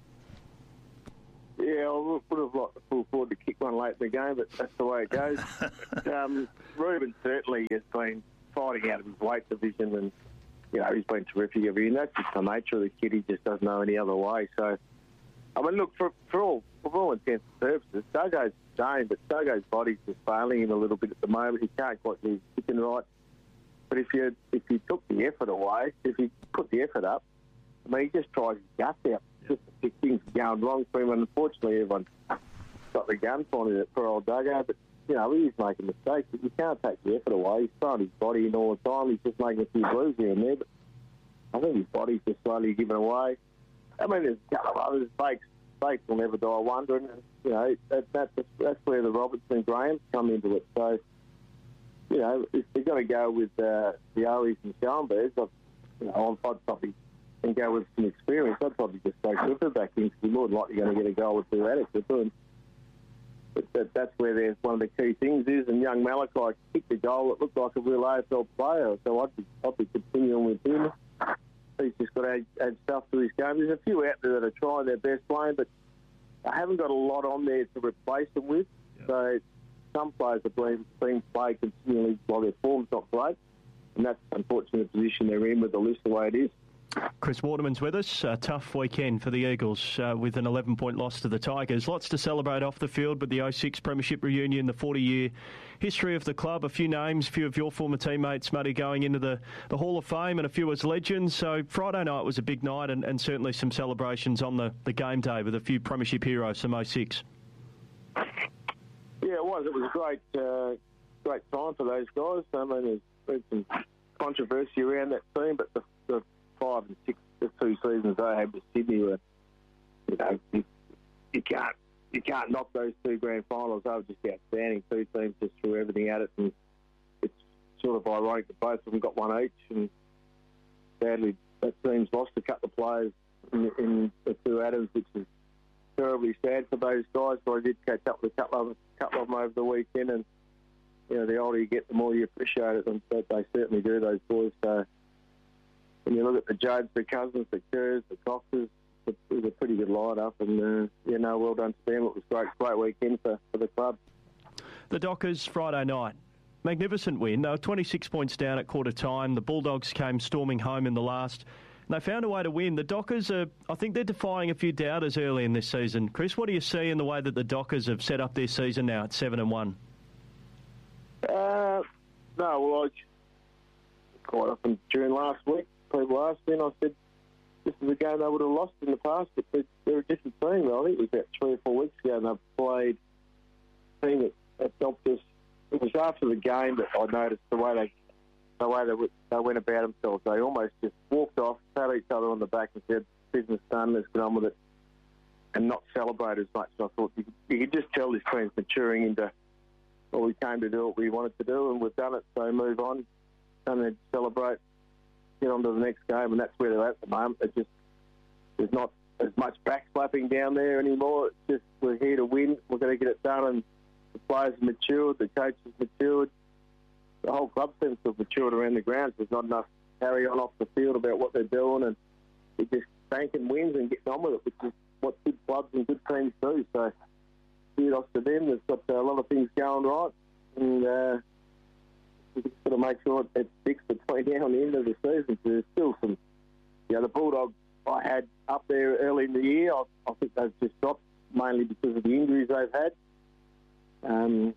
Yeah, I would have liked to pull forward to kick one late in the game, but that's the way it goes. um, Ruben certainly has been fighting out of his weight division, and you know he's been terrific every year. And that's just the nature of the kid. He just doesn't know any other way. So, I mean, look, for, for all for all intents and purposes, Duggo's the same, but Duggo's body's just failing him a little bit at the moment. He can't quite get his kicking right. But if you if you took the effort away, if you put the effort up, I mean, he just tries his guts out. Just to pick things going wrong for him. And unfortunately, everyone's got the gun pointed at poor old Duggo. But, you know, he's making mistakes. But you can't take the effort away. He's throwing his body in all the time. He's just making a few blues here and there. But I think his body's just slowly giving away. I mean, there's a couple of others. Bakes, Bakes will never die wondering. And, you know, that, that, that's where the Robertson and Grahams come into it. So, you know, if they're going to go with uh, the Owies and Schoenbergs, I'd, you know, I'd probably... and go with some experience, I'd probably just throw Clifford back in because you're more than likely going to get a goal with two adequate. But that, that's where there's one of the key things is, and young Malachi kicked a goal that looked like a real A F L player, so I'd be, I'd be continuing with him. He's just got to add, add stuff to his game. There's a few out there that are trying their best playing, but I haven't got a lot on there to replace them with. Yeah. So some players have been, been played continually while their form's not great, and that's unfortunately the position they're in with the list the way it is. Chris Waterman's with us. A tough weekend for the Eagles uh, with an eleven-point loss to the Tigers. Lots to celebrate off the field with the oh six Premiership reunion, the forty-year history of the club. A few names, a few of your former teammates, Muddy, going into the, the Hall of Fame and a few as legends. So Friday night was a big night and, and certainly some celebrations on the, the game day with a few Premiership heroes from oh six. Yeah, it was. It was a great, uh, great time for those guys. I mean, there's been some controversy around that team, but the, the five and six, the two seasons they had with Sydney were, you know, you, you can't you can't knock those two grand finals. They were just outstanding. Two teams just threw everything at it, and it's sort of ironic that both of them got one each. And sadly, that team's lost a couple of players in, in the two Adams, which is terribly sad for those guys. So I did catch up with a couple of, couple of them over the weekend, and you know, the older you get, the more you appreciate it, and they certainly do, those boys. So when you look at the Judds, the Cousins, the Kerrs, the Coxes, it was a pretty good line-up, and, uh, you know, well done to them. It was a great, great weekend for, for the club. The Dockers, Friday night. Magnificent win. They were twenty-six points down at quarter time. The Bulldogs came storming home in the last, and they found a way to win. The Dockers, are, I think they're defying a few doubters early in this season. Chris, what do you see in the way that the Dockers have set up their season now at seven and one? Uh, no, well, I quite often during last week, people asked me, and I said, this is a game they would have lost in the past, but they're, they're a different team. I think it was about three or four weeks ago, and they played a team that, that helped us. It was after the game that I noticed the way they the way they, they went about themselves. They almost just walked off, pat each other on the back and said, business done, let's get on with it, and not celebrate as much. And I thought you could, you could just tell this team's maturing into, well, we came to do what we wanted to do, and we've done it, so move on, and then celebrate, get on to the next game, and that's where they're at the moment. It just, there's not as much backslapping down there anymore. It's just, we're here to win, we're going to get it done, and the players have matured, the coach has matured, the whole club seems to have matured around the grounds. There's not enough carry on off the field about what they're doing, and they're just banking wins and getting on with it, which is what good clubs and good teams do. So, kudos to them. They've got a lot of things going right, and uh, we've just got to make sure it, it sticks between now and the end of the season. So there's still some, you know, the Bulldogs I had up there early in the year, I, I think they've just dropped mainly because of the injuries they've had. Um,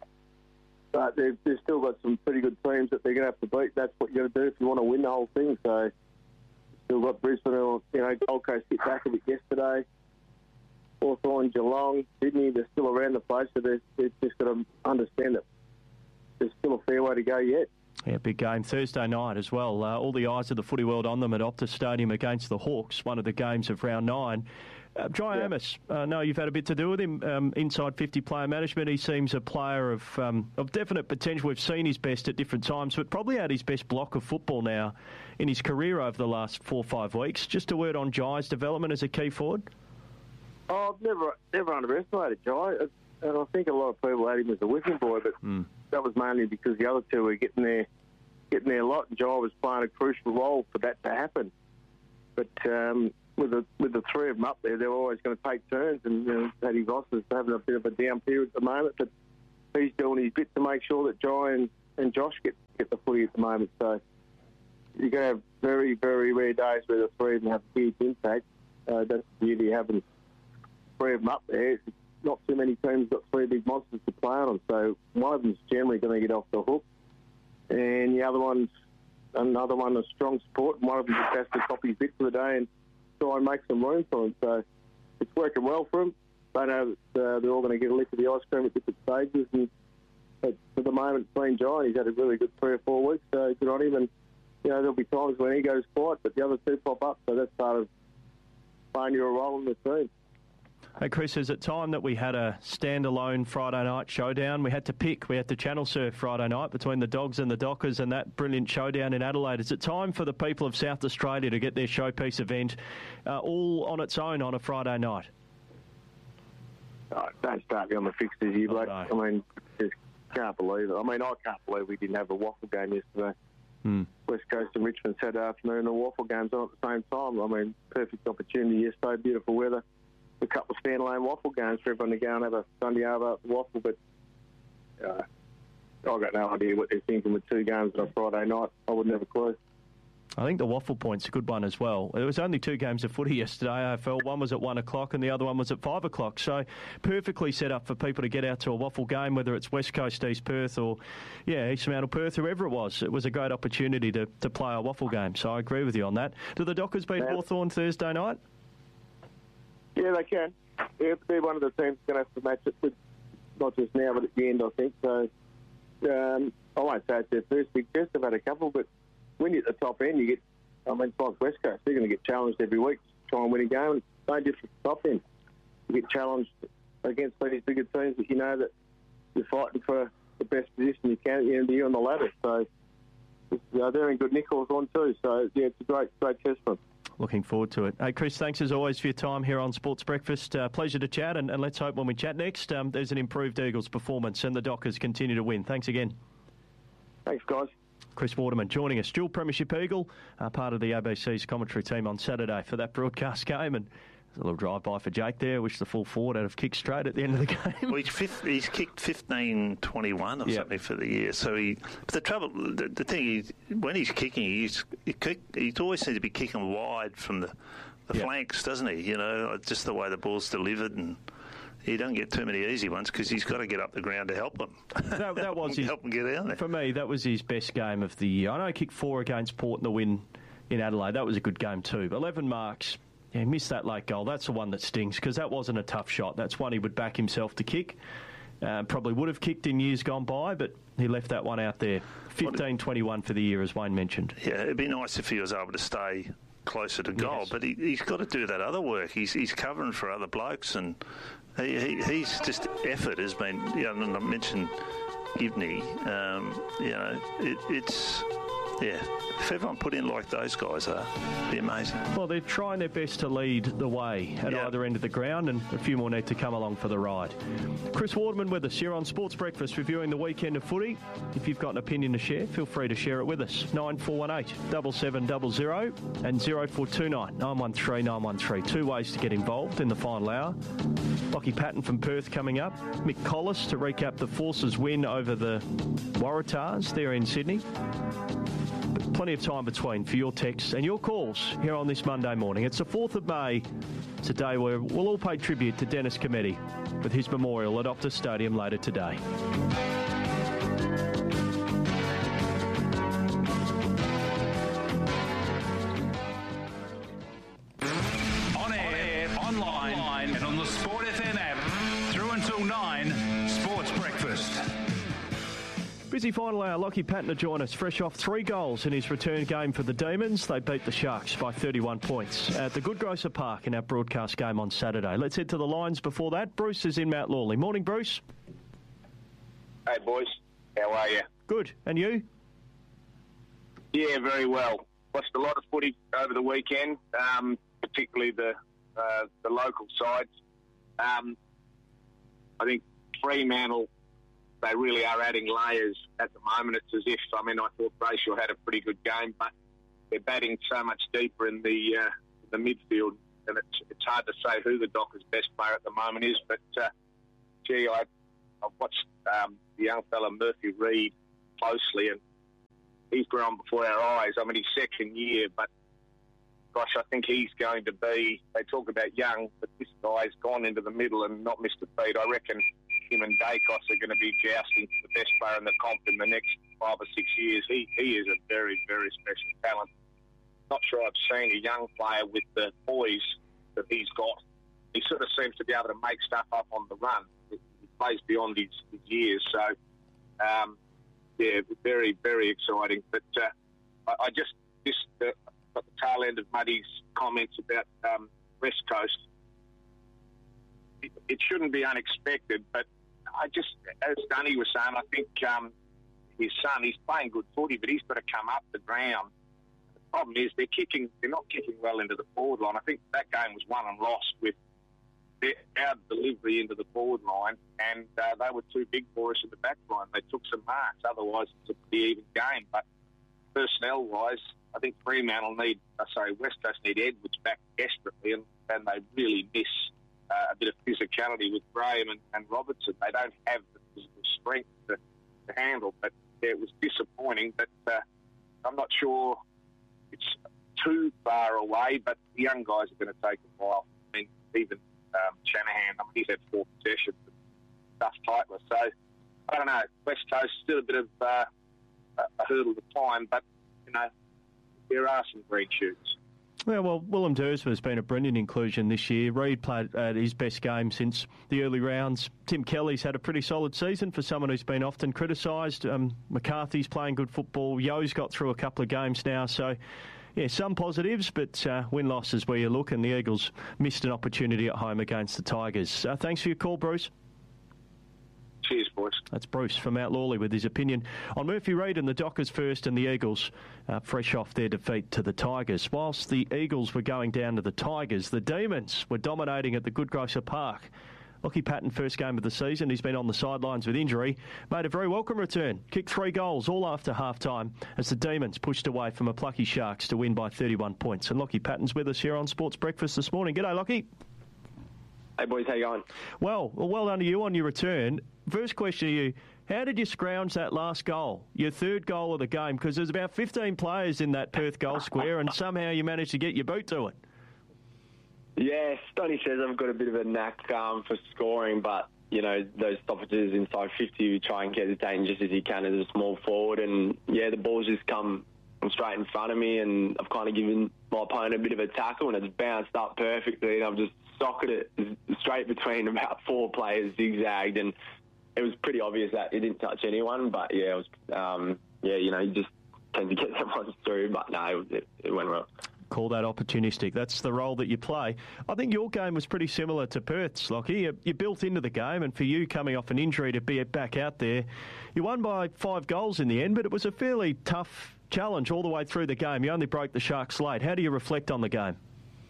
but they've, they've still got some pretty good teams that they're going to have to beat. That's what you've got to do if you want to win the whole thing. So still got Brisbane, you know, Gold Coast hit back a bit yesterday. Hawthorn, Geelong, Sydney, they're still around the place, so they've, they've just got to understand that there's still a fair way to go yet. Yeah, big game Thursday night as well. Uh, all the eyes of the footy world on them at Optus Stadium against the Hawks, one of the games of round nine. Uh, Jai Yeah. Amos, I know you've had a bit to do with him. Um, inside fifty player management, he seems a player of um, of definite potential. We've seen his best at different times, but probably had his best block of football now in his career over the last four or five weeks. Just a word on Jai's development as a key forward. Oh, I've never never underestimated Jai, and I think a lot of people had him as a whipping boy, but Mm. that was mainly because the other two were getting there, getting there a lot, and Jai was playing a crucial role for that to happen. But um, with the with the three of them up there, they were always going to take turns, and you know, Paddy Voss is having a bit of a down period at the moment, but he's doing his bit to make sure that Jai and, and Josh get, get the footy at the moment. So you're going to have very, very rare days where the three of them have a huge impact. Uh, that's the beauty of having three of them up there. Not too many teams got three big monsters to play on, so one of them's generally going to get off the hook, and the other one's another one a strong support, and one of them just has to copy his bit for the day and try and make some room for him. So it's working well for him. They know that uh, they're all going to get a lick of the ice cream at different stages, and at, for the moment, between Jai, he's had a really good three or four weeks, so good on him. And you know, there'll be times when he goes quiet, but the other two pop up, so that's part of playing your role in the team. Hey, Chris, is it time that we had a standalone Friday night showdown? We had to pick. We had to channel surf Friday night between the Dogs and the Dockers and that brilliant showdown in Adelaide. Is it time for the people of South Australia to get their showpiece event uh, all on its own on a Friday night? Oh, don't start me on the fixtures, you Oh, bloke. no. I mean, just can't believe it. I mean, I can't believe we didn't have a waffle game yesterday. Hmm. West Coast and Richmond Saturday afternoon, and waffle games on at the same time. I mean, perfect opportunity yesterday, beautiful weather. A couple of standalone waffle games for everyone to go and have a Sunday over at the waffle, but uh, I've got no idea what they're thinking with two games on a Friday night. I wouldn't have a clue. I think the waffle point's a good one as well. There was only two games of footy yesterday, A F L. One was at one o'clock and the other one was at five o'clock. So perfectly set up for people to get out to a waffle game, whether it's West Coast, East Perth or, yeah, East Mount or Perth, whoever it was. It was a great opportunity to, to play a waffle game. So I agree with you on that. Do the Dockers beat Yeah. Hawthorn Thursday night? Yeah, they can. Yeah, they're one of the teams going to have to match it with, not just now, but at the end, I think. So um, I won't say it's their first big test. They've had a couple, but when you're at the top end, you get, I mean, it's like West Coast. They're going to get challenged every week to try and win a game. It's no different to the top end. You get challenged against these bigger teams that you know that you're fighting for the best position you can at the end of the year on the ladder. So uh, they're in good nickels on too. So, yeah, it's a great, great test for them. Looking forward to it. Hey, Chris, thanks as always for your time here on Sports Breakfast. Uh, pleasure to chat, and, and let's hope when we chat next, um, there's an improved Eagles performance and the Dockers continue to win. Thanks again. Thanks, guys. Chris Waterman joining us, dual Premiership Eagle, uh, part of the A B C's commentary team on Saturday for that broadcast game. And a little drive-by for Jake there. Wish the full forward had have kicked straight at the end of the game. Well, he's, fifth, he's kicked fifteen twenty-one or Yep. something for the year. So he, but the trouble, the, the thing is, when he's kicking, he's he kick, he's always seems to be kicking wide from the, the Yep. flanks, doesn't he? You know, just the way the ball's delivered, and he doesn't get too many easy ones because he's got to get up the ground to help them. That, that was his, help him get out there. for me, that was his best game of the year. I know he kicked four against Port in the win in Adelaide. That was a good game too. eleven marks. Yeah, he missed that late goal. That's the one that stings because that wasn't a tough shot. That's one he would back himself to kick. Uh, probably would have kicked in years gone by, but he left that one out there. fifteen twenty-one for the year, as Wayne mentioned. Yeah, it'd be nice if he was able to stay closer to goal, Yes. but he, he's got to do that other work. He's he's covering for other blokes, and he, he he's just effort has been. You know, and I mentioned Gibney. Um, you know, it, it's yeah. If everyone put in like those guys are, it'd be amazing. Well, they're trying their best to lead the way at Yeah. either end of the ground, and a few more need to come along for the ride. Chris Waterman with us here on Sports Breakfast, reviewing the weekend of footy. If you've got an opinion to share, feel free to share it with us. nine four one eight, seven seven zero zero and zero four two nine, nine one three, nine one three. Two ways to get involved in the final hour. Lockie Patton from Perth coming up. Mick Collis to recap the Forces win over the Waratahs there in Sydney. But plenty of time between for your texts and your calls here on this Monday morning. It's the fourth of May. It's a day where we'll all pay tribute to Dennis Cometti with his memorial at Optus Stadium later today. On air, online, and on the Sport F M app. Through until nine, Sports Breakfast. Busy final hour. Lockie Patton to join us, fresh off three goals in his return game for the Demons. They beat the Sharks by thirty-one points at the Goodgrocer Park in our broadcast game on Saturday. Let's head to the lines before that. Bruce is in Mount Lawley. Morning, Bruce. Hey, boys. How are you? Good. And you? Yeah, very well. Watched a lot of footy over the weekend, um, particularly the uh, the local sides. Um, I think Fremantle, they really are adding layers at the moment. It's as if, I mean, I thought Brayshaw had a pretty good game, but they're batting so much deeper in the uh, the midfield, and it's it's hard to say who the Dockers' best player at the moment is. But, uh, gee, I, I've watched um, the young fella Murphy Reid closely, and he's grown before our eyes. I mean, he's second year, but gosh, I think he's going to be, they talk about young, but this guy's gone into the middle and not missed a beat. I reckon him and Dacos are going to be jousting for the best player in the comp in the next five or six years. He he is a very, very special talent. Not sure I've seen a young player with the poise that he's got. He sort of seems to be able to make stuff up on the run. He plays beyond his, his years. So, um, yeah, very, very exciting. But uh, I, I just, just uh, got the tail end of Muddy's comments about um, West Coast. It, it shouldn't be unexpected, but I just, as Dunny was saying, I think um, his son, he's playing good footy, but he's got to come up the ground. The problem is they're kicking, they're not kicking well into the forward line. I think that game was won and lost with our delivery into the forward line, and uh, they were too big for us in the back line. They took some marks. Otherwise, it's a pretty even game. But personnel-wise, I think Fremantle need, I say West Coast need Edwards back desperately, and, and they really miss uh, a bit of physicality with Graham and, and Robertson. They don't have the physical strength to, to handle. But yeah, it was disappointing. But uh, I'm not sure it's too far away, but the young guys are going to take a while. I mean, even Um, Shanahan, I mean, he's had four possessions and stuff tightly. So, I don't know, West Coast still a bit of uh, a hurdle to climb, but, you know, there are some green shoots. Yeah, well, Willem Dersma has been a brilliant inclusion this year. Reid played at his best game since the early rounds. Tim Kelly's had a pretty solid season for someone who's been often criticised. Um, McCarthy's playing good football. Yo's got through a couple of games now, so... Yeah, some positives, but uh, win-loss is where you look, and the Eagles missed an opportunity at home against the Tigers. Uh, thanks for your call, Bruce. Cheers, boys. That's Bruce from Mount Lawley with his opinion on Murphy Reid and the Dockers first, and the Eagles uh, fresh off their defeat to the Tigers. Whilst the Eagles were going down to the Tigers, the Demons were dominating at the Goodgrocer Park. Lockie Patton, first game of the season. He's been on the sidelines with injury. Made a very welcome return. Kicked three goals all after half-time as the Demons pushed away from a plucky Sharks to win by thirty-one points. And Lockie Patton's with us here on Sports Breakfast this morning. G'day, Lockie. Hey, boys. How you going? Well, well, well done to you on your return. First question to you, how did you scrounge that last goal, your third goal of the game? Because there's about fifteen players in that Perth goal square, and somehow you managed to get your boot to it. Yeah, Stoney says I've got a bit of a knack um, for scoring, but, you know, those stoppages inside fifty, you try and get as dangerous as you can as a small forward. And, yeah, the ball's just come straight in front of me, and I've kind of given my opponent a bit of a tackle, and it's bounced up perfectly, and I've just socketed it straight between about four players, zigzagged, and it was pretty obvious that it didn't touch anyone. But, yeah, it was, um, yeah, you know, you just tend to get that one through, but, no, it, it went well. Call that opportunistic. That's the role that you play. I think your game was pretty similar to Perth's, Lockie. You, you built into the game, and for you coming off an injury to be back out there, you won by five goals in the end, but it was a fairly tough challenge all the way through the game. You only broke the Sharks late. How do you reflect on the game?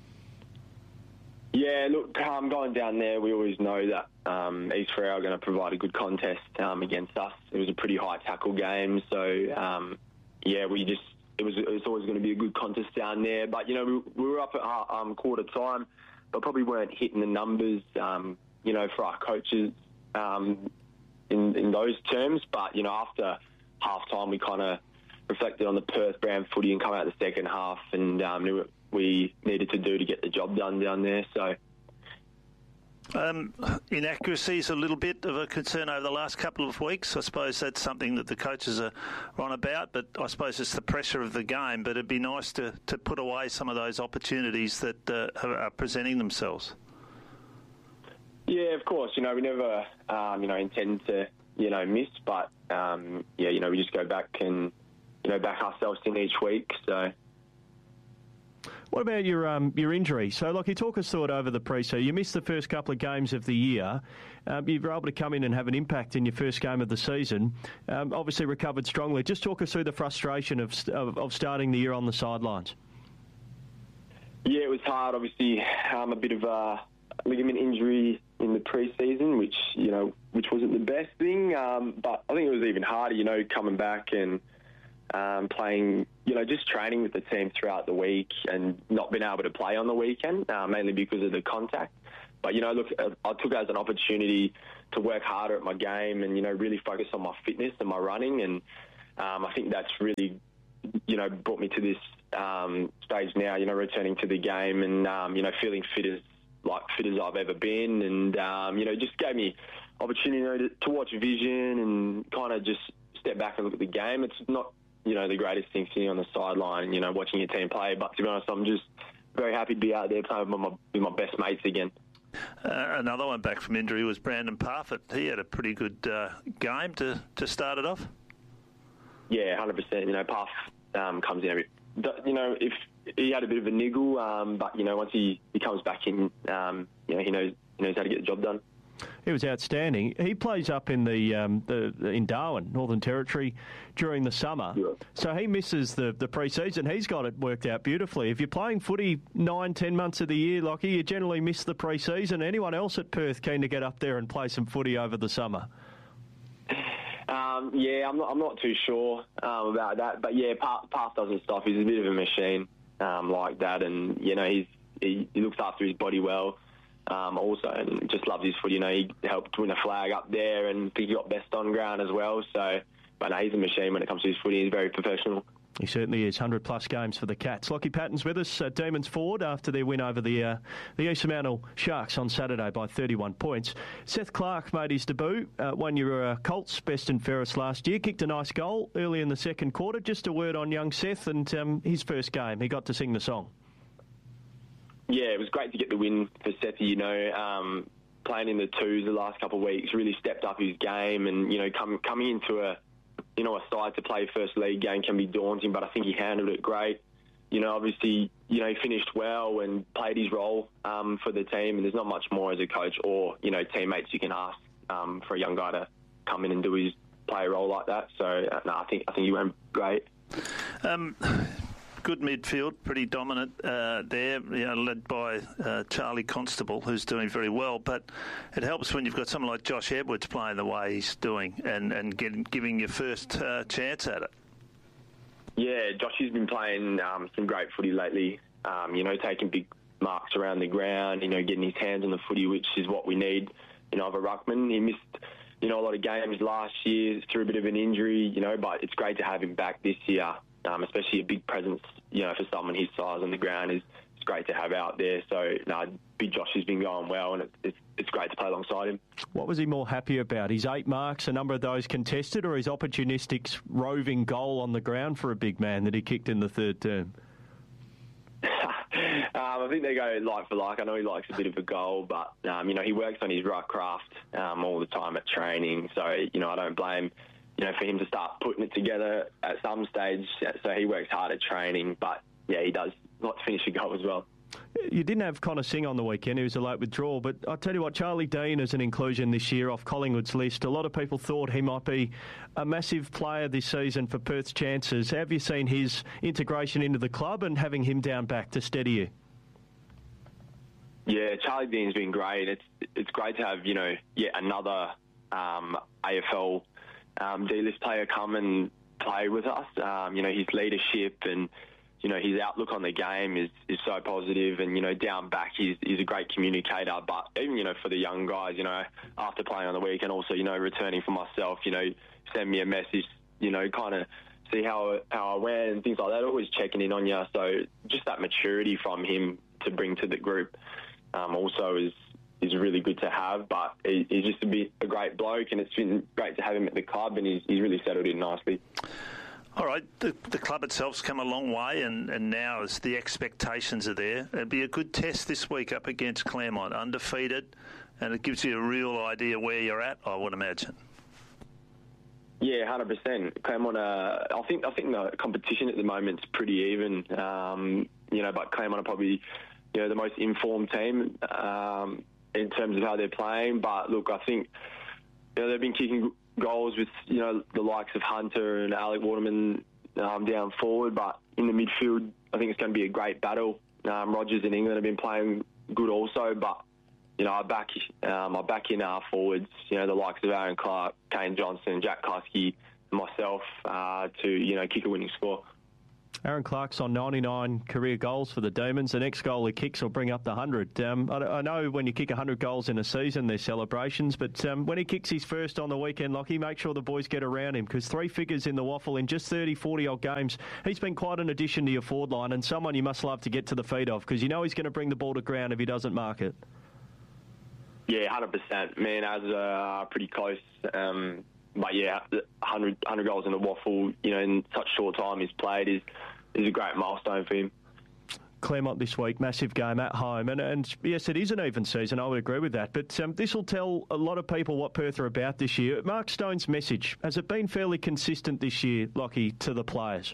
Yeah, look, um, going down there, we always know that um, East Freo are going to provide a good contest um, against us. It was a pretty high tackle game, so, um, yeah, we just... It was, it was always going to be a good contest down there. But, you know, we, we were up at um, quarter time, but probably weren't hitting the numbers, um, you know, for our coaches um, in, in those terms. But, you know, after half-time, we kind of reflected on the Perth brand footy and come out the second half and um, knew what we needed to do to get the job done down there. So... Um, inaccuracies a little bit of a concern over the last couple of weeks. I suppose that's something that the coaches are on about, but I suppose it's the pressure of the game. But it'd be nice to, to put away some of those opportunities that uh, are presenting themselves. Yeah, of course. You know, we never, um, you know, intend to you know, miss. But, um, yeah, you know, we just go back and, you know, back ourselves in each week. So. What about your um, your injury? So, like, you talk us through it over the pre-season. You missed the first couple of games of the year. Um, you were able to come in and have an impact in your first game of the season. Um, obviously recovered strongly. Just talk us through the frustration of, of of starting the year on the sidelines. Yeah, it was hard. Obviously, um, a bit of a ligament injury in the pre-season, which, you know, which wasn't the best thing. Um, but I think it was even harder, you know, coming back and um, playing, you know, just training with the team throughout the week and not being able to play on the weekend, uh, mainly because of the contact. But, you know, look, I took it as an opportunity to work harder at my game and, you know, really focus on my fitness and my running. And um, I think that's really, you know, brought me to this um, stage now, you know, returning to the game and, um, you know, feeling fit as, like, fit as I've ever been. And, um, you know, just gave me opportunity, you know, to, to watch vision and kind of just step back and look at the game. It's not, you know, the greatest thing sitting on the sideline, you know, watching your team play. But to be honest, I'm just very happy to be out there playing with my, with my best mates again. Uh, another one back from injury was Brandon Parfitt. He had a pretty good uh, game to, to start it off. Yeah, one hundred percent. You know, Parf um, comes in every... You know, if he had a bit of a niggle, um, but, you know, once he, he comes back in, um, you know, he knows, he knows how to get the job done. He was outstanding. He plays up in the, um, the in Darwin, Northern Territory, during the summer. Yeah. So he misses the, the pre-season. He's got it worked out beautifully. If you're playing footy nine, ten months of the year, Lockie, you generally miss the pre-season. Anyone else at Perth keen to get up there and play some footy over the summer? Um, yeah, I'm not, I'm not too sure um, about that. But, yeah, Parf, Parf doesn't stop. He's a bit of a machine um, like that. And, you know, he's, he, he looks after his body well. Um, also, and just loves his foot. You know, he helped win a flag up there and he got best on ground as well. So, but no, he's a machine when it comes to his footy. He's very professional. He certainly is. one hundred plus games for the Cats. Lockie Patton's with us at Demons Ford after their win over the uh, the East Fremantle Sharks on Saturday by thirty-one points. Seth Clark made his debut, uh, won your uh, Colts best and fairest last year, kicked a nice goal early in the second quarter. Just a word on young Seth and um, his first game. He got to sing the song. Yeah, it was great to get the win for Sethy, you know, um, playing in the twos the last couple of weeks, really stepped up his game and, you know, come, coming into a, you know, a side to play first league game can be daunting, but I think he handled it great. You know, obviously, you know, he finished well and played his role um, for the team, and there's not much more as a coach or, you know, teammates you can ask um, for a young guy to come in and do his play role like that. So, uh, no, I think, I think he went great. Um Good midfield, pretty dominant uh, there, you know, led by uh, Charlie Constable, who's doing very well. But it helps when you've got someone like Josh Edwards playing the way he's doing and, and getting, giving your first uh, chance at it. Yeah, Josh has been playing um, some great footy lately, um, you know, taking big marks around the ground, you know, getting his hands on the footy, which is what we need, you know, of a ruckman. He missed, you know, a lot of games last year through a bit of an injury, you know, but it's great to have him back this year. Um, especially a big presence, you know, for someone his size on the ground is it's great to have out there. So, no, Big Josh has been going well, and it's, it's it's great to play alongside him. What was he more happy about? His eight marks, a number of those contested, or his opportunistic roving goal on the ground for a big man that he kicked in the third term? um, I think they go like for like. I know he likes a bit of a goal, but, um, you know, he works on his ruck craft um, all the time at training. So, you know, I don't blame you know, for him to start putting it together at some stage. So he works hard at training, but, yeah, he does like to finish a goal as well. You didn't have Connor Singh on the weekend. He was a late withdrawal. But I'll tell you what, Charlie Dean is an inclusion this year off Collingwood's list. A lot of people thought he might be a massive player this season for Perth's chances. Have you seen his integration into the club and having him down back to steady you? Yeah, Charlie Dean's been great. It's it's great to have, you know, yet another um, A F L Um, D-list player come and play with us. Um, you know, his leadership and, you know, his outlook on the game is, is so positive. And, you know, down back, he's, he's a great communicator. But even, you know, for the young guys, you know, after playing on the week and also, you know, returning for myself, you know, send me a message, you know, kind of see how, how I went and things like that, always checking in on you. So just that maturity from him to bring to the group um, also is, is really good to have, but he's just a bit a great bloke, and it's been great to have him at the club, and he's, he's really settled in nicely. All right, the, the club itself's come a long way, and, and now as the expectations are there, it'd be a good test this week up against Claremont, undefeated, and it gives you a real idea where you're at, I would imagine. Yeah, one hundred percent. Claremont, uh, I think I think the competition at the moment is pretty even. Um, you know, but Claremont are probably, you know, the most informed team um, in terms of how they're playing. But look, I think, you know, they've been kicking goals with, you know, the likes of Hunter and Alec Waterman um, down forward. But in the midfield, I think it's going to be a great battle. Um, Rogers in England have been playing good also, but you know, I back um, I back in our forwards, you know, the likes of Aaron Clark, Kane Johnson, Jack Kusky, myself, uh, to, you know, kick a winning score. Aaron Clark's on ninety-nine career goals for the Demons. The next goal he kicks will bring up the one hundred. Um, I, I know when you kick one hundred goals in a season, there's celebrations, but um, when he kicks his first on the weekend, Lockie, make sure the boys get around him, because three figures in the waffle in just thirty, forty-odd games. He's been quite an addition to your forward line, and someone you must love to get to the feet of, because you know he's going to bring the ball to ground if he doesn't mark it. Yeah, one hundred percent. Me and Az are pretty close. Um, but yeah, one hundred, one hundred goals in the waffle, you know, in such short time he's played is is a great milestone for him. Claremont this week, massive game at home. And, and yes, it is an even season, I would agree with that. But um, this will tell a lot of people what Perth are about this year. Mark Stone's message, has it been fairly consistent this year, Lockie, to the players?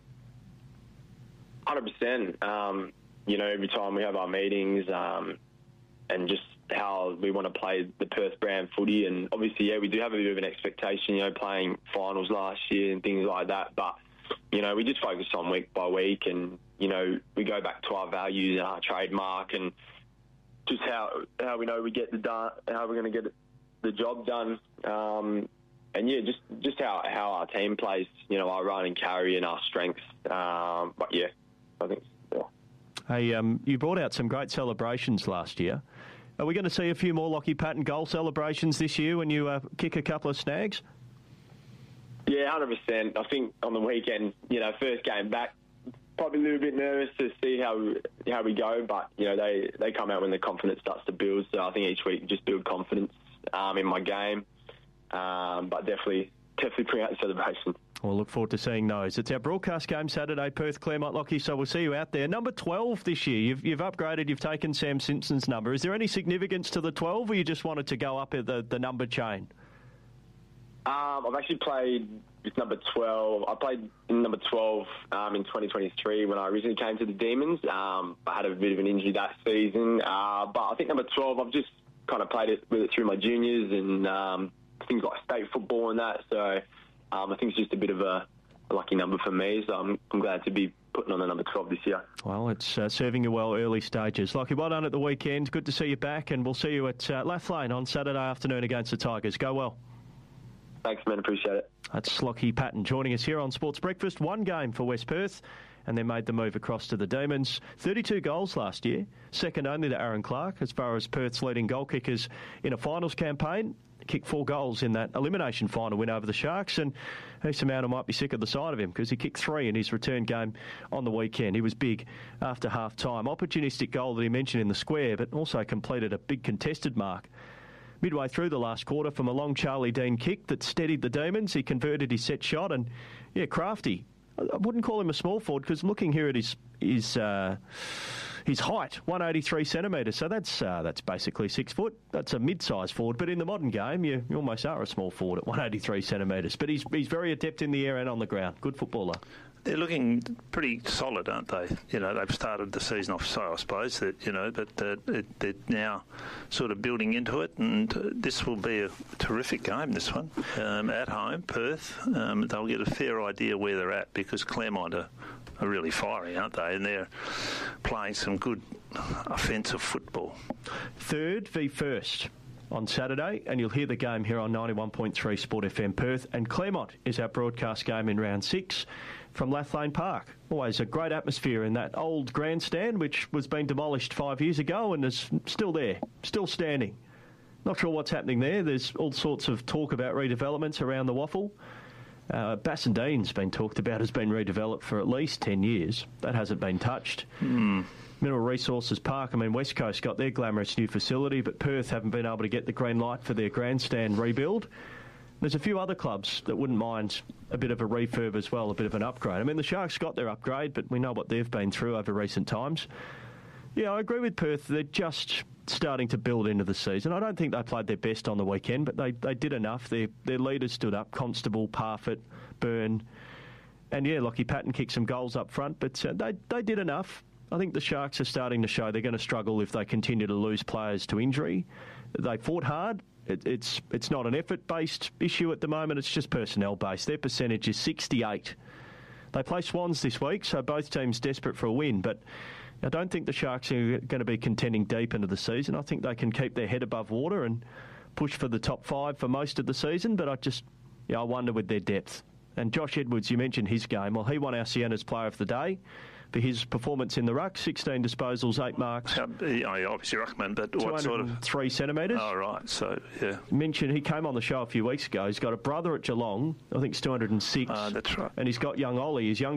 one hundred percent. Um, you know, every time we have our meetings um, and just how we want to play the Perth brand footy. And obviously, yeah, we do have a bit of an expectation, you know, playing finals last year and things like that. But, you know, we just focus on week by week, and, you know, we go back to our values and our trademark and just how how we know we get the done, how we're going to get the job done. Um, and, yeah, just, just how, how our team plays, you know, our run and carry and our strengths. Um, but, yeah, I think, yeah. Hey, um, you brought out some great celebrations last year. Are we going to see a few more Lockie Patton goal celebrations this year when you uh, kick a couple of snags? Yeah, one hundred percent. I think on the weekend, you know, first game back, probably a little bit nervous to see how how we go, but, you know, they, they come out when the confidence starts to build. So I think each week just build confidence um, in my game, um, but definitely, definitely bring out the celebration. We'll look forward to seeing those. It's our broadcast game Saturday, Perth, Claremont, Lockie, so we'll see you out there. Number twelve this year, you've, you've upgraded, you've taken Sam Simpson's number. Is there any significance to the twelve, or you just wanted to go up the, the number chain? Um, I've actually played with number twelve. I played in number twelve um, in twenty twenty-three when I originally came to the Demons. Um, I had a bit of an injury that season, uh, but I think number twelve, I've just kind of played it with it through my juniors and um, things like state football and that, so... Um, I think it's just a bit of a, a lucky number for me, so I'm, I'm glad to be putting on the number twelve this year. Well, it's uh, serving you well early stages. Lockie, well done at the weekend. Good to see you back, and we'll see you at uh, Lathlane on Saturday afternoon against the Tigers. Go well. Thanks, man. Appreciate it. That's Lockie Patton joining us here on Sports Breakfast. One game for West Perth, and they made the move across to the Demons. thirty-two goals last year, second only to Aaron Clark as far as Perth's leading goal kickers in a finals campaign. Kicked four goals in that elimination final win over the Sharks, and Issa Mount might be sick of the sight of him because he kicked three in his return game on the weekend. He was big after half-time. Opportunistic goal that he mentioned in the square, but also completed a big contested mark. Midway through the last quarter from a long Charlie Dean kick that steadied the Demons, he converted his set shot, and, yeah, crafty. I wouldn't call him a small forward because looking here at his... his uh, His height, one hundred eighty-three centimetres, so that's uh, that's basically six foot. That's a mid-sized forward, but in the modern game, you, you almost are a small forward at one hundred eighty-three centimetres. But he's he's very adept in the air and on the ground. Good footballer. They're looking pretty solid, aren't they? You know, they've started the season off so, I suppose, that, you know, but uh, it, they're now sort of building into it, and uh, this will be a terrific game, this one, um, at home, Perth. Um, they'll get a fair idea where they're at because Claremont are, are really fiery, aren't they? And they're playing some good offensive football. Third v first on Saturday, and you'll hear the game here on ninety-one point three Sport F M Perth. And Claremont is our broadcast game in round six from Lathlane Park. Always a great atmosphere in that old grandstand, which was being demolished five years ago and is still there, still standing. Not sure what's happening there. There's all sorts of talk about redevelopments around the waffle. Uh, Bassendean's been talked about, has been redeveloped for at least ten years. That hasn't been touched. Mm. Mineral Resources Park, I mean, West Coast got their glamorous new facility, but Perth haven't been able to get the green light for their grandstand rebuild. There's a few other clubs that wouldn't mind a bit of a refurb as well, a bit of an upgrade. I mean, the Sharks got their upgrade, but we know what they've been through over recent times. Yeah, I agree with Perth. They're just starting to build into the season. I don't think they played their best on the weekend, but they, they did enough. Their their leaders stood up, Constable, Parfitt, Byrne. And, yeah, Lockie Patton kicked some goals up front, but uh, they, they did enough. I think the Sharks are starting to show they're going to struggle if they continue to lose players to injury. They fought hard. It, it's it's not an effort-based issue at the moment. It's just personnel-based. Their percentage is sixty-eight. They play Swans this week, so both teams desperate for a win. But I don't think the Sharks are going to be contending deep into the season. I think they can keep their head above water and push for the top five for most of the season. But I just, yeah, I wonder with their depth. And Josh Edwards, you mentioned his game. Well, he won our Sienna's Player of the Day for his performance in the ruck, sixteen disposals, eight marks. Um, yeah, obviously ruckman, but what sort of... three centimetres. Oh, right, so, yeah. Mentioned, he came on the show a few weeks ago. He's got a brother at Geelong, I think it's two hundred and six. Uh, that's right. And he's got young Ollie, his young